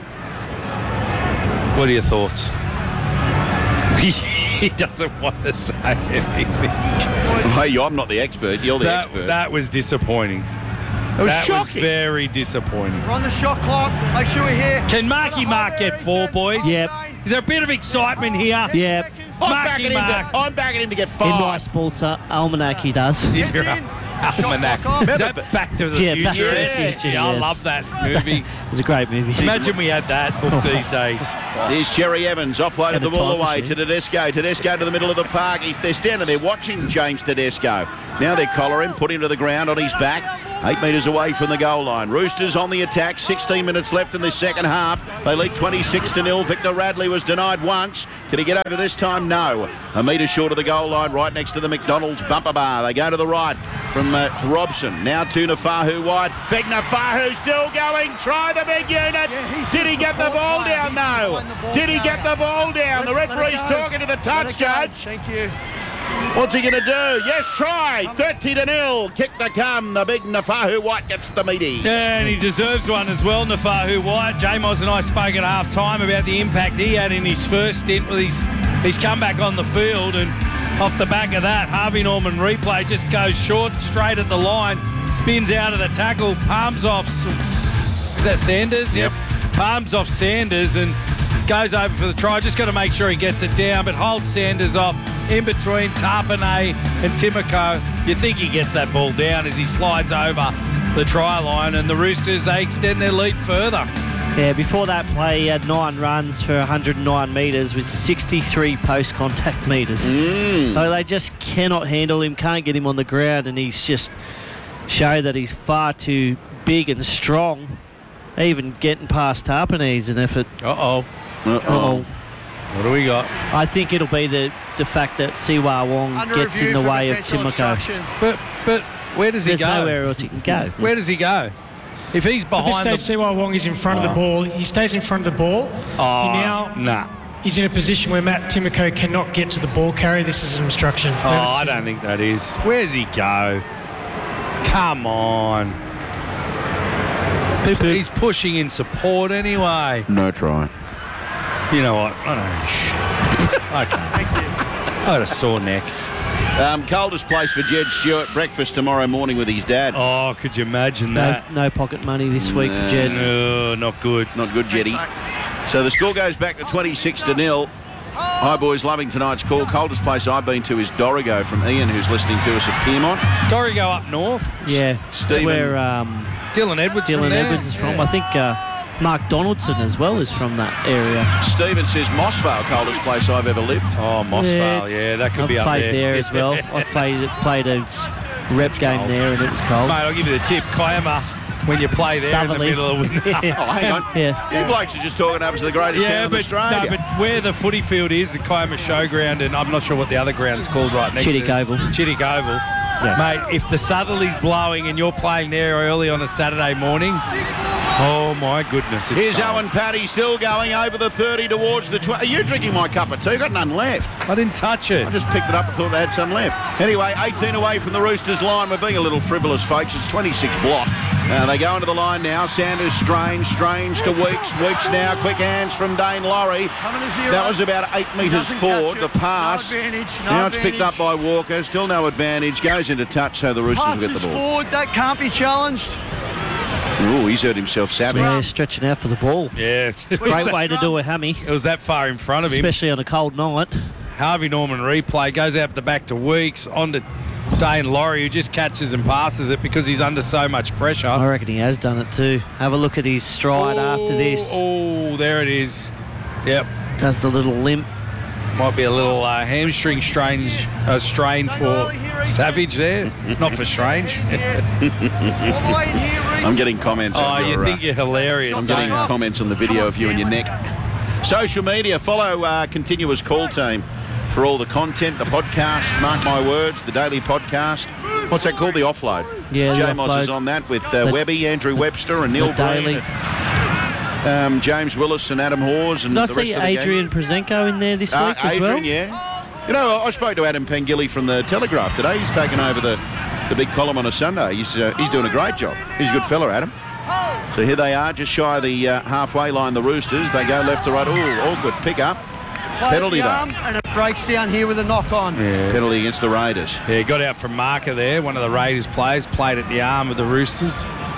What are your thoughts? He doesn't want to say anything. Hey, I'm not the expert. You're the That, expert. that was disappointing. was that shocking. was very disappointing. We're on the shot clock. Make sure we're here. Can Marky Mark get four, boys? Yep. Is there a bit of excitement here? Yep. I'm Marky backing, him Mark. to, I'm backing him to get In five. my sports uh, almanac, he does. If you're a almanac. Is that Back to the Yeah, Future? Back to the Yeah. Future, Yeah, I yes. love that movie. It's a great movie. Imagine we had that book these days. Here's Cherry Evans, offloaded And the a ball time away machine. to Tedesco. Tedesco to the middle of the park. He's, they're standing there watching James Tedesco. Now they collar him, put him to the ground on his back. Eight metres away from the goal line. Roosters on the attack. sixteen minutes left in the second half. They lead twenty-six to nil. Victor Radley was denied once. Can he get over this time? No. A metre short of the goal line, right next to the McDonald's bumper bar. They go to the right from uh, Robson. Now to Nafahu wide. Big Nafahu still going. Try the big unit. Did he get the ball down? No. Did he get the ball down? The referee's talking to the touch judge. Thank you. What's he going to do? Yes, try. thirty to nil. Kick to come. The big Nafahu White gets the meaty. Yeah, and he deserves one as well, Nafahu White. J-Moz and I spoke at half-time about the impact he had in his first stint with his, his comeback on the field, and off the back of that, Harvey Norman replay just goes short, straight at the line, spins out of the tackle, palms off, is that Sanders? Yep. Palms off Sanders and goes over for the try. Just got to make sure he gets it down, but holds Sanders off in between Tarpanay and Timoko. You think he gets that ball down as he slides over the try line, and the Roosters, they extend their lead further. Yeah, before that play, he had nine runs for one hundred nine metres with sixty-three post-contact metres. Mm. So they just cannot handle him, can't get him on the ground, and he's just show that he's far too big and strong. Even getting past Tarpanay's an effort. Uh-oh. Uh-oh. What do we got? I think it'll be the, the fact that Siwa Wong Under gets review in the for way of potential Timoko. obstruction. But but where does he There's go? nowhere else he can go. Where does he go? If he's At behind this stage, the... Siwa Wong is in front of the ball. He stays in front of the ball. Oh, he now nah. He's in a position where Matt Timoko cannot get to the ball carrier. This is an obstruction. Oh, I don't think that is. Where's he go? Come on. He's pushing in support anyway. No try. You know what? I don't know. Shit. Okay. Thank you. I got a sore neck. Um, coldest place for Jed Stewart. Breakfast tomorrow morning with his dad. Oh, could you imagine No, that? no pocket money this week No. for Jed. No, not good. Not good, Jetty. So the score goes back to twenty-six to nil. Hi, boys. Loving tonight's call. Coldest place I've been to is Dorrigo from Ian, who's listening to us at Piermont. Dorrigo up north. Yeah, Stephen- where um, Dylan Edwards from Dylan there. Edwards is from. Yeah. I think uh, Mark Donaldson as well is from that area. Stephen says Mossvale, coldest place I've ever lived. Oh, Mossvale. it's- Yeah, that could I've be up played there. there as well. I've played played a rep game cold. there and it was cold. Mate, I'll give you the tip. Kiama, when you play there Southerly. in the middle of winter. Yeah. Oh, hang on. Yeah. You blokes are just talking up to the greatest Yeah, town in but, Australia. no, but where the footy field is, the Kiama Showground, and I'm not sure what the other ground's called right next Chittick to Oval. Chittick Oval. Yeah. Mate, if the Southerly's blowing and you're playing there early on a Saturday morning, oh my goodness, it's Here's cold. Owen Paddy still going over the thirty towards the twenty. Are you drinking my cup of tea? Got none left. I didn't touch it. I just picked it up and thought they had some left. Anyway, eighteen away from the Roosters line. We're being a little frivolous, folks. It's twenty-six block. Uh, they go into the line now. Sanders, Strange, Strange to Weeks. Weeks now. Quick hands from Dane Laurie. Coming to zero. That was about eight metres Doesn't forward. catch The it. pass. No advantage. No now it's advantage. picked up by Walker. Still no advantage. Goes into touch, so the Roosters will get the Passes ball. forward. That can't be challenged. Oh, he's hurt himself savage. Yeah, stretching out for the ball. Yeah. Great way to do a hammy, It was that far in front of him. especially on a cold night. Harvey Norman replay, goes out the back to Weeks, on to Dane Laurie, who just catches and passes it because he's under so much pressure. I reckon he has done it too. Have a look at his stride after this. Oh, there it is. Yep. Does the little limp. Might be a little uh, hamstring strange, uh, strain for Savage there, not for Strange. All the way in here, Reece. I'm getting comments. Oh, on you your, think uh, you're hilarious, I'm don't getting you? comments on the video of you and your neck. Social media, follow uh, Continuous Call Team for all the content, the podcast, Mark My Words, the daily podcast. What's that called? The Offload. Yeah, the J-Moz is Offload. on that with uh, The- Webby, Andrew Webster and Neil the daily. Green. Um, James Willis and Adam Hawes and Did I the rest see of the Adrian gang. Prezenko in there this Uh, week as Adrian, well? yeah. You know, I spoke to Adam Pengilly from the Telegraph today. He's taken over the, the big column on a Sunday. He's uh, he's doing a great job. He's a good fella, Adam. So here they are, just shy of the uh, halfway line, the Roosters. They go left to right. Ooh, awkward pick-up. Play Penalty, the though. arm, and it breaks down here with a knock on. Penalty against the Raiders. Yeah, got out from marker there. One of the Raiders players played at the arm of the Roosters.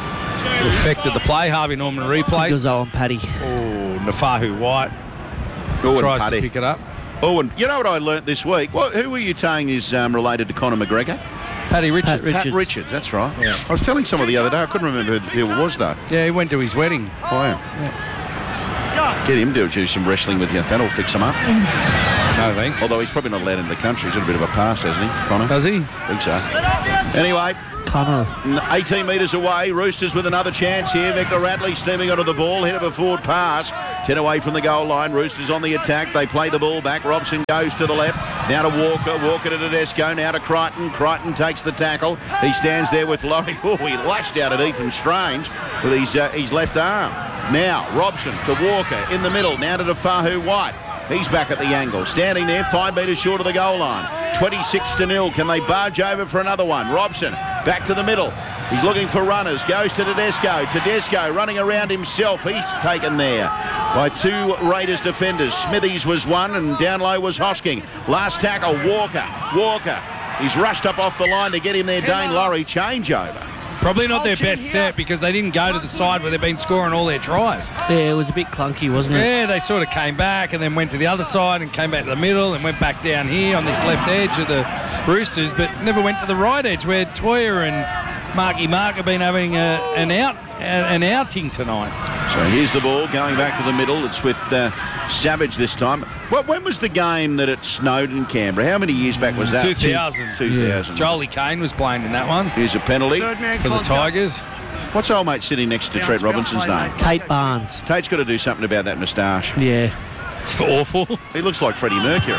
affected the play. Harvey Norman replay. It was Owen Paddy. Oh, Nafahu White Owen tries Paddy. to pick it up. Owen, you know what I learnt this week? What, who were you saying is um, related to Conor McGregor? Paddy Richards. Pat Pat Richards. Richards, that's right. Yeah. I was telling someone the other day, I couldn't remember who, who it was though. Yeah, he went to his wedding. Wow. Get him to do some wrestling with you. That'll fix him up. No thanks. Although he's probably not allowed into the country. He's got a bit of a past, hasn't he, Connor? Does he? I think so. Anyway, Connor. eighteen metres away. Roosters with another chance here. Victor Radley steaming onto the ball. Hit of a forward pass. ten away from the goal line. Roosters on the attack. They play the ball back. Robson goes to the left. Now to Walker. Walker to Tedesco. Now to Crichton. Crichton takes the tackle. He stands there with Laurie. Oh, he lashed out at Ethan Strange with his, uh, his left arm. Now Robson to Walker in the middle. Now to Tafahu White. He's back at the angle. Standing there five metres short of the goal line. twenty-six to nil. Can they barge over for another one? Robson back to the middle. He's looking for runners. Goes to Tedesco. Tedesco running around himself. He's taken there by two Raiders defenders. Smithies was one and down low was Hosking. Last tackle, Walker. Walker. He's rushed up off the line to get him there. Dane Laurie changeover. Probably not their best set because they didn't go to the side where they've been scoring all their tries. Yeah, it was a bit clunky, wasn't it? Yeah, they sort of came back and then went to the other side and came back to the middle and went back down here on this left edge of the Roosters, but never went to the right edge where Toya and Marky Mark have been having a, an out an outing tonight. So here's the ball going back to the middle. It's with uh, Savage this time. Well, when was the game that it snowed in Canberra? How many years back was that? two thousand. two thousand. Jolie Kane was playing in that one. Here's a penalty for the Tigers. What's old mate sitting next to Trent Robinson's name? Tate Barnes. Tate's got to do something about that moustache. Yeah. Awful. He looks like Freddie Mercury.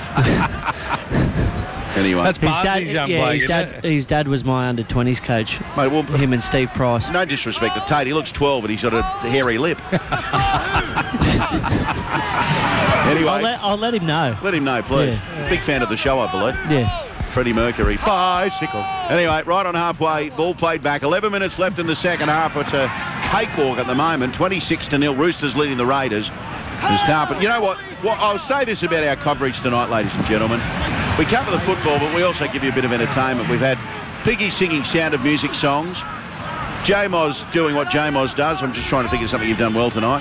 Anyway, That's His dad, Barnsley's young yeah, bloke, his isn't dad, it? his dad was my under twenties coach. Mate, well, Him and Steve Price. no disrespect to Tate, he looks twelve, but he's got a hairy lip. Anyway, I'll let, I'll let him know. let him know, please. Yeah. Big fan of the show, I believe. Yeah. Freddie Mercury, bicycle. Anyway, right on halfway, ball played back. eleven minutes left in the second half. It's a cakewalk at the moment. twenty-six to nil. Roosters leading the Raiders. There's Tarpon. You know what? Well, I'll say this about our coverage tonight, ladies and gentlemen. We cover the football, but we also give you a bit of entertainment. We've had Piggy singing Sound of Music songs. J-Moz doing what J-Moz does. I'm just trying to think of something you've done well tonight.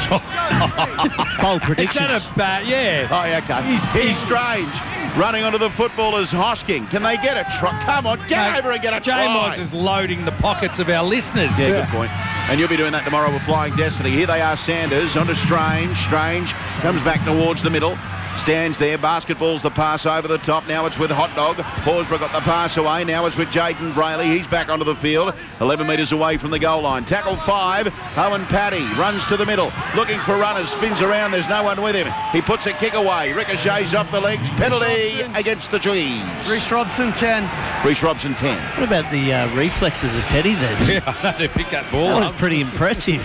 Bold Is predictions. that a bat? Yeah. Oh, yeah, okay. He's, he's strange. Running onto the footballers, Hosking. Can they get a try? Come on, get No, over and get a try. J-Moz is loading the pockets of our listeners. Yeah, good point. And you'll be doing that tomorrow with Flying Destiny. Here they are, Sanders onto Strange. Strange comes back towards the middle. Stands there. Basketball's the pass over the top. Now it's with Hot Dog. Horsburgh got the pass away. Now it's with Jaden Brayley. He's back onto the field. eleven metres away from the goal line. Tackle five. Owen Paddy runs to the middle. Looking for runners. Spins around. There's no one with him. He puts a kick away. Ricochets off the legs. Penalty against the trees. Reece Robson, ten. Reece Robson, ten. What about the uh, reflexes of Teddy then? Yeah, I know, to pick that ball That was up. pretty impressive.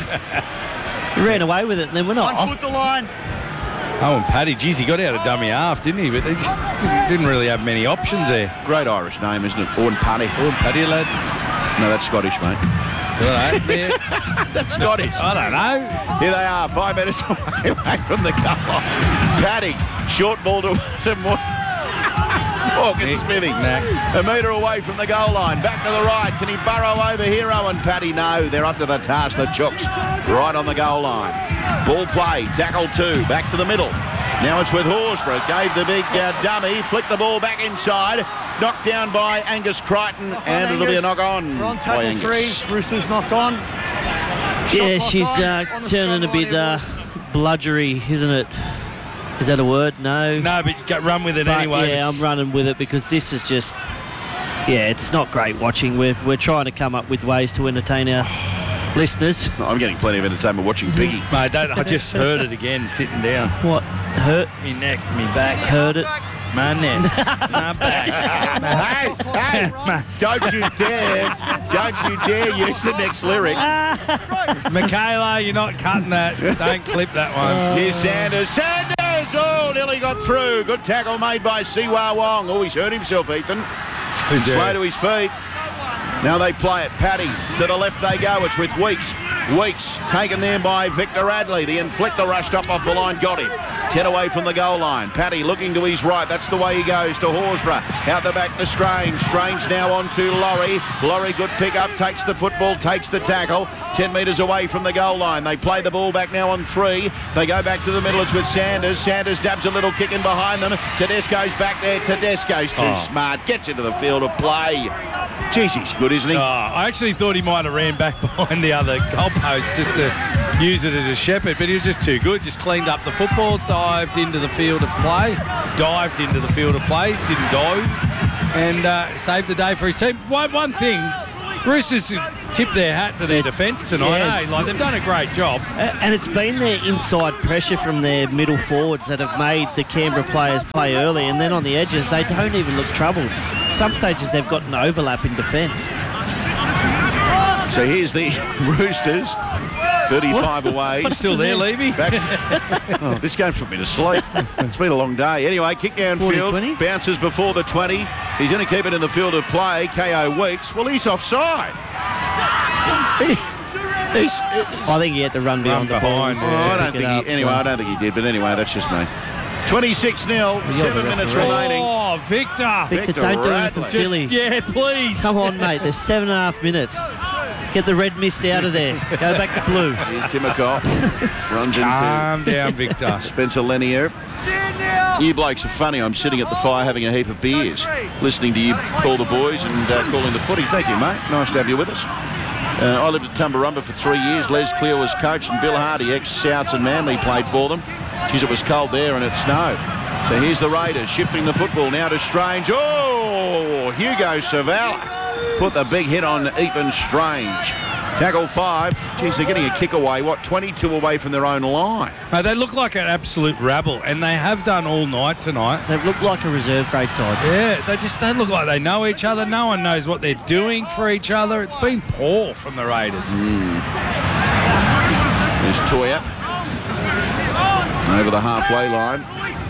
He ran away with it and then went One off. foot the line. Oh, and Paddy, geez, he got out of dummy half, didn't he? But they just didn't, didn't really have many options there. Great Irish name, isn't it? Owen Paddy. Owen Paddy, lad. No, that's Scottish, mate. I don't know. Yeah. That's Scottish. I don't know. Here they are, five minutes away, away from the goal line. Paddy, short ball to, to Mo- Morgan Nick, Smithies. Nick. A metre away from the goal line. Back to the right. Can he burrow over here, Owen Paddy? No, they're up to the task, the Chooks. Right on the goal line. Ball play, tackle two, back to the middle. Now it's with Horsburgh. Gave the big uh, dummy, flicked the ball back inside. Knocked down by Angus Crichton, and it'll be a knock on We're on by tackle Angus. three. Roosters knock on. Yeah, Shot she's clock on, uh, on the turning a scoreboard bit here, uh, boys. bludgery, isn't it? Is that a word? No. No, but you got run with it But, anyway. yeah, I'm running with it because this is just, yeah, it's not great watching. We're, we're trying to come up with ways to entertain our listeners. I'm getting plenty of entertainment watching Piggy. Mate, that, I just heard it again sitting down. What? Hurt? Me neck, me back. Heard it? My neck, my back. Hey, hey, don't you dare, don't you dare use the next lyric. Michaela, you're not cutting that. Don't clip that one. Here's Sanders. Sanders! Oh, nearly got through. Good tackle made by Siwa Wong. Oh, he's hurt himself, Ethan. Who's Slow there? to his feet. Now they play it. Paddy, to the left they go. It's with Weeks. Weeks taken there by Victor Radley. The inflictor rushed up off the line, got him. ten away from the goal line. Paddy looking to his right. That's the way he goes to Horsburgh. Out the back to Strange. Strange now on to Laurie. Laurie, good pick up, takes the football, takes the tackle. ten metres away from the goal line. They play the ball back now on three. They go back to the middle. It's with Sanders. Sanders dabs a little kick in behind them. Tedesco's back there. Tedesco's too Oh. smart. Gets into the field of play. Jeez, he's good, isn't he? Oh, I actually thought he might have ran back behind the other goalpost just to use it as a shepherd, but he was just too good. Just cleaned up the football, dived into the field of play, dived into the field of play, didn't dive, and uh, saved the day for his team. One, one thing, Roosters tipped their hat to their defence tonight, Yeah. eh? Like, they've done a great job. Uh, and it's been their inside pressure from their middle forwards that have made the Canberra players play early, and then on the edges they don't even look troubled. At some stages they've got an overlap in defence. So here's the Roosters. thirty-five away. What's still there, Levy? Back. Oh, this game's put me to sleep. It's been a long day. Anyway, kick downfield. twenty. Bounces before the twenty. He's going to keep it in the field of play. K O Weeks. Well, he's offside. He, he's, I think he had to run beyond the ball. Oh, I don't think he, anyway, I don't think he did, but anyway, that's just me. twenty-six nil, seven minutes remaining. Oh, Victor. Victor, Victor don't do Radley. anything silly. Just, yeah, please. Come on, mate. There's seven and a half minutes. Get the red mist out of there. Go back to blue. Here's Timoko. Runs Calm into down, Victor. Spencer Lanier. You blokes are funny. I'm sitting at the fire having a heap of beers, listening to you call the boys and uh, calling the footy. Thank you, mate. Nice to have you with us. Uh, I lived at Tumbarumba for three years. Les Clear was coach, and Bill Hardy, ex-Souths and Manly, played for them. Geez, it was cold there and it snowed. So here's the Raiders shifting the football now to Strange. Oh, Hugo Savala put the big hit on Ethan Strange. Tackle five. Geez, they're getting a kick away. What, twenty-two away from their own line? No, they look like an absolute rabble, and they have done all night tonight. They've looked like a reserve grade side. Yeah, they just don't look like they know each other. No one knows what they're doing for each other. It's been poor from the Raiders. Mm. There's Toya over the halfway line.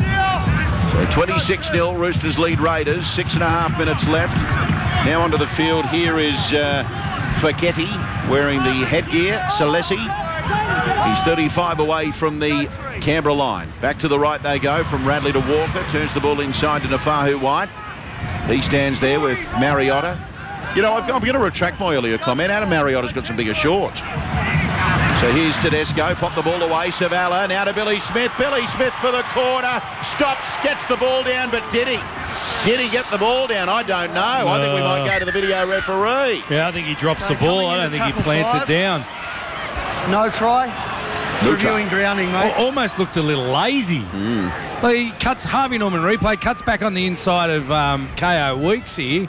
So twenty-six nil, Roosters lead Raiders. Six and a half minutes left. Now onto the field. Here is uh, Fekete wearing the headgear. Salesi. He's thirty-five away from the Canberra line. Back to the right they go from Radley to Walker. Turns the ball inside to Nafahu White. He stands there with Mariota. You know, I'm going to retract my earlier comment. Adam Mariotta's got some bigger shorts. So here's Tedesco, pop the ball away, Savala, now to Billy Smith. Billy Smith for the corner, stops, gets the ball down, but did he? Did he get the ball down? I don't know. I think we might go to the video referee. Yeah, I think he drops the ball. I don't think he plants it down. No try. No Reviewing try. grounding, mate. Al- Almost looked a little lazy. Mm. Well, he cuts Harvey Norman replay, cuts back on the inside of um, K O Weeks here.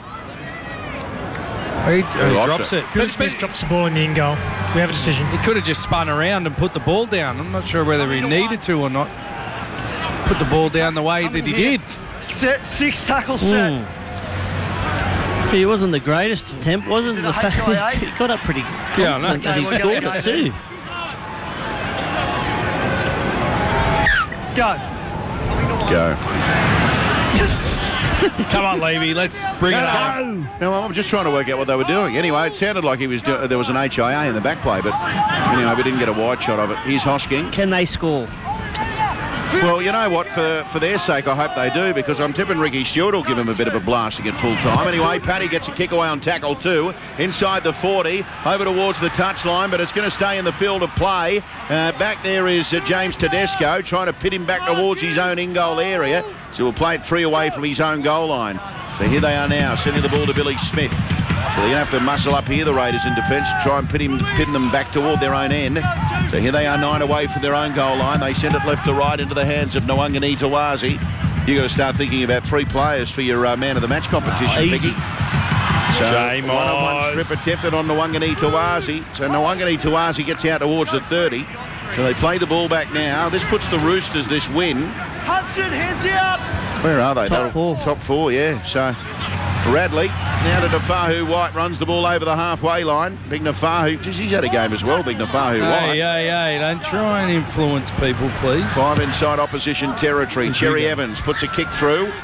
He, he drops it. Billy But, Smith but drops the ball in the in goal. We have a decision. he could have just spun around and put the ball down. I'm not sure whether he needed to or not. Put the ball down the way that he did. Set, six tackles set. Mm. He wasn't the greatest attempt, wasn't Is it the a fact H I A? that he got up pretty Yeah, I know. confident that he Okay, we're scored gonna it go. too. Go. Go. Come on, Levy, let's bring it on. No, I'm just trying to work out what they were doing. Anyway, it sounded like he was do- there was an H I A in the back play, but anyway, we didn't get a wide shot of it. Here's Hosking. Can they score? Well, you know what? For for their sake, I hope they do, because I'm tipping Ricky Stewart will give him a bit of a blasting at full time. Anyway, Paddy gets a kick away on tackle two, inside the forty, over towards the touchline, but it's going to stay in the field of play. Uh, back there is uh, James Tedesco trying to pit him back towards his own in-goal area, so we'll play it three away from his own goal line. So here they are now, sending the ball to Billy Smith. So they're going to have to muscle up here, the Raiders in defence, try and pit, him, pin them back toward their own end. So here they are, nine away from their own goal line. They send it left to right into the hands of Nwangani Tawazi. You've got to start thinking about three players for your uh, man of the match competition, Oh, easy. Picky. So J-Moz. one-on-one strip attempted on Nwangani Tawazi. So Nwangani Tawazi gets out towards the thirty. So they play the ball back now. This puts the Roosters this win. Hudson, hands up. Where are they? Top They're- four. Top four, yeah. So Radley now to Nafahu White, runs the ball over the halfway line. Big Nafahu, geez, he's had a game as well, Big Nafahu White. Hey, hey, hey, don't try and influence people, please. Five inside opposition territory. Cherry Evans puts a kick through.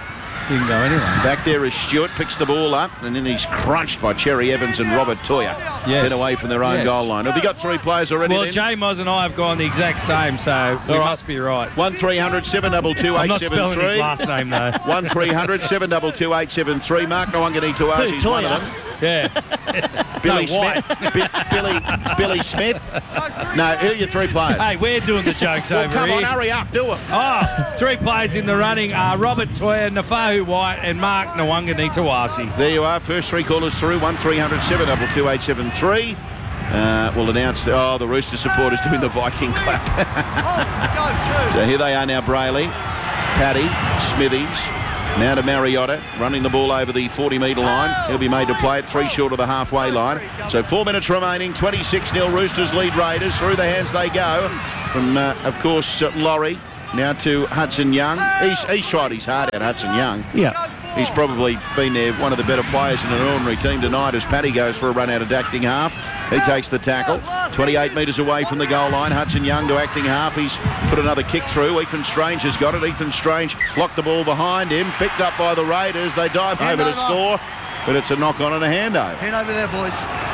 You can go anywhere. Back there is Stewart, picks the ball up, and then he's crunched by Cherry Evans and Robert Toya. Yes. Get away from their own Yes. goal line. Have you got three players already Well, then? Jay Moz and I have gone the exact same, so we All right. must be right. one three hundred seven two two I'm eight not seven spelling his three. last name, though. one three hundred seven two two eight seven three. Mark Nwanganituasi is one of them. Yeah. Billy No, White. Smith. Bi- Billy Billy Smith. No, who are your three players? Hey, we're doing the jokes well, over come here. on, hurry up, do it. Oh, three players in the running are Robert Toya, Nafahu White and Mark Nwanganituasi. There you are. First three callers through. one three hundred seven two two eight seven three. Uh, we'll announce, the, oh, the Rooster supporters doing the Viking clap. So here they are now, Brayley, Paddy, Smithies, now to Mariotta, running the ball over the forty metre line. He'll be made to play it, three short of the halfway line. So four minutes remaining, twenty-six nil Roosters lead Raiders. Through the hands they go from, uh, of course, uh, Laurie, now to Hudson Young. He's, he's tried his heart out, Hudson Young. Yeah. He's probably been there, one of the better players in an ordinary team tonight as Paddy goes for a run out of acting half. He takes the tackle. twenty-eight metres away from the goal line. Hudson Young to acting half. He's put another kick through. Ethan Strange has got it. Ethan Strange locked the ball behind him. Picked up by the Raiders. They dive Hand over to over. score. But it's a knock on and a handover. Hand over there, boys.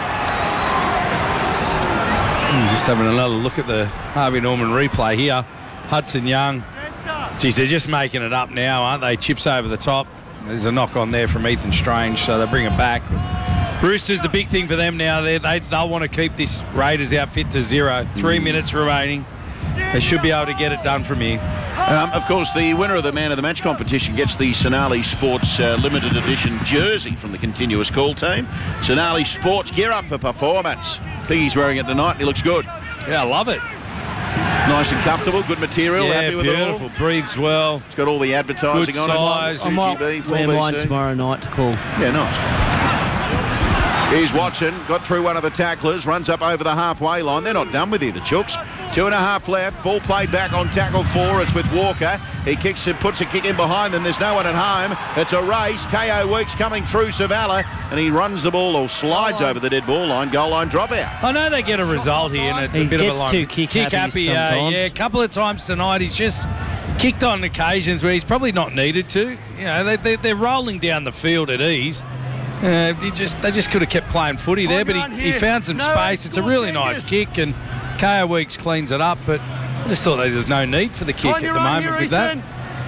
Just having another look at the Harvey Norman replay here. Hudson Young. Geez, they're just making it up now, aren't they? Chips over the top. There's a knock on there from Ethan Strange, so they bring it back. Roosters, the big thing for them now, they, they, they'll want to keep this Raiders outfit to zero. Three minutes remaining. They should be able to get it done from here. Um, of course, the winner of the Man of the Match competition gets the Sonali Sports uh, limited edition jersey from the Continuous Call team. Sonali Sports, gear up for performance. Piggy's wearing it tonight and he looks good. Yeah, I love it. Nice and comfortable, good material. Yeah, Happy with beautiful. it all? Breathes well. It's got all the advertising Good on it. size. I might G B, full wear mine B C. tomorrow night to call. Yeah, nice. Here's Watson, got through one of the tacklers, runs up over the halfway line. They're not done with you, the Chooks. Two and a half left. Ball played back on tackle four. It's with Walker. He kicks it, puts a kick in behind them. There's no one at home. It's a race. K O Weeks coming through Savala, and he runs the ball or slides over the dead ball line. Goal line dropout. I know they get a result here, and it's He a bit gets of a line. too kick happy happy. Uh, sometimes. yeah, a couple of times tonight he's just kicked on occasions where he's probably not needed to. You know, they, they, they're rolling down the field at ease. Uh, he just they just could have kept playing footy there, but he, he found some space. It's a really nice kick, and K O Weeks cleans it up, but I just thought that there's no need for the kick at the moment with that.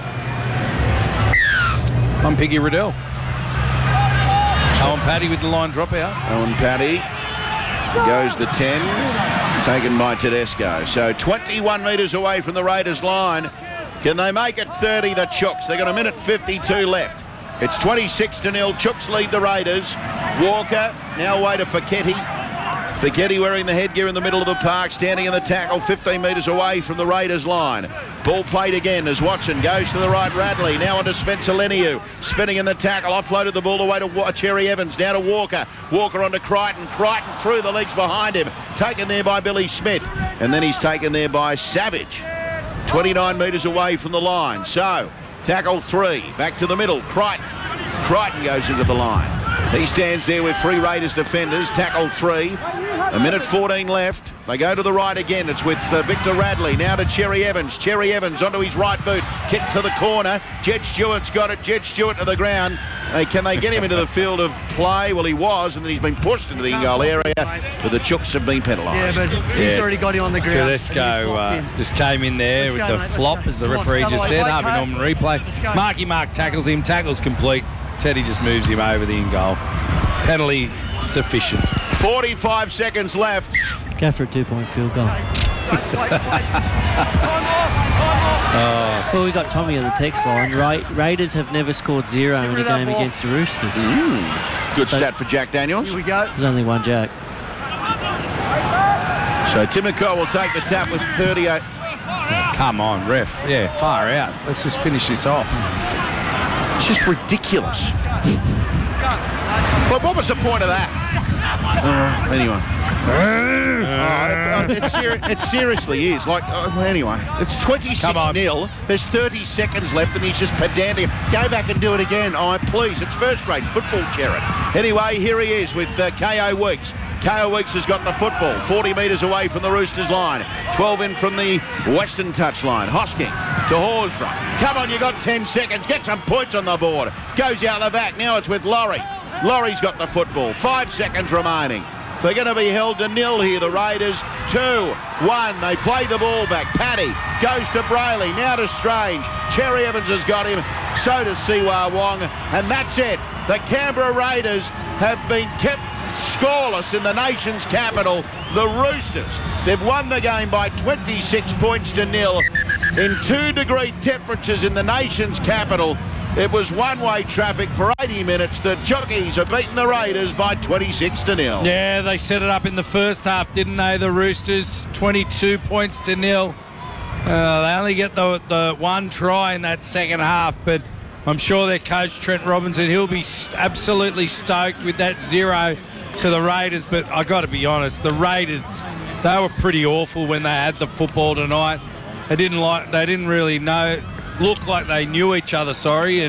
I'm Piggy Riddell. Owen Paddy with the line dropout. Owen Paddy goes the ten, taken by Tedesco. So twenty-one metres away from the Raiders line. Can they make it thirty, the Chooks? They've got a minute fifty-two left. It's twenty-six to nil. Chooks lead the Raiders. Walker now away to Fiketti. Fiketti wearing the headgear in the middle of the park, standing in the tackle, fifteen metres away from the Raiders line. Ball played again as Watson goes to the right. Radley now onto Spencer Leniu, spinning in the tackle, offloaded the ball away to Wa- Cherry Evans, now to Walker. Walker onto Crichton. Crichton through the legs behind him, taken there by Billy Smith, and then he's taken there by Savage. twenty-nine metres away from the line. So tackle three, back to the middle. Crichton. Crichton goes into the line. He stands there with three Raiders defenders. Tackle three. A minute fourteen left. They go to the right again. It's with uh, Victor Radley. Now to Cherry Evans. Cherry Evans onto his right boot. Kick to the corner. Jed Stewart's got it. Jed Stewart to the ground. Hey, can they get him into the field of play? Well, he was, and then he's been pushed into the in-goal area. But the Chooks have been penalised. Yeah, but he's Yeah. already got him on the ground. Tedesco uh, just came in there Let's with go, the mate, let's flop, go. as the Come on, referee come just on, said. wait, Harvey Kate. Norman replay. Let's go. Marky Mark tackles him. Tackle's complete. Teddy just moves him over the in-goal. Penalty sufficient. forty-five seconds left. Go for a two-point field goal. Oh. Well, we got Tommy on the text line. Ra- Raiders have never scored zero in a game against the Roosters. Mm. Good So- stat for Jack Daniels. Here we go. There's only one Jack. So Timoko will take the tap with thirty-eight. Come on, ref. Yeah, far out. Let's just finish this off. It's just ridiculous. But what was the point of that? Uh, anyway. Oh, it, it, ser- it seriously is. Like, uh, anyway, it's twenty-six nil. There's thirty seconds left, and he's just pedantic. Go back and do it again. Oh, please. It's first grade football, Jared. Anyway, here he is with uh, K O Weeks. K O Weeks has got the football, forty metres away from the Roosters line, twelve in from the Western touchline. Hosking to Horsburgh. Come on, you got ten seconds. Get some points on the board. Goes out the back. Now it's with Laurie. Laurie's got the football. Five seconds remaining. They're going to be held to nil here, the Raiders. Two, one. They play the ball back. Paddy goes to Brayley. Now to Strange. Cherry Evans has got him. So does Siwa Wong. And that's it. The Canberra Raiders have been kept scoreless in the nation's capital, the Roosters. They've won the game by twenty-six points to nil in two degree temperatures in the nation's capital. It was one-way traffic for eighty minutes. The Jockeys have beaten the Raiders by twenty-six to nil. Yeah, they set it up in the first half, didn't they? The Roosters, twenty-two points to nil. Uh, they only get the, the one try in that second half, but I'm sure their coach, Trent Robinson, he'll be st- absolutely stoked with that zero to the Raiders. But I got to be honest, the Raiders, they were pretty awful when they had the football tonight. They didn't like, they didn't really know, look like they knew each other. Sorry.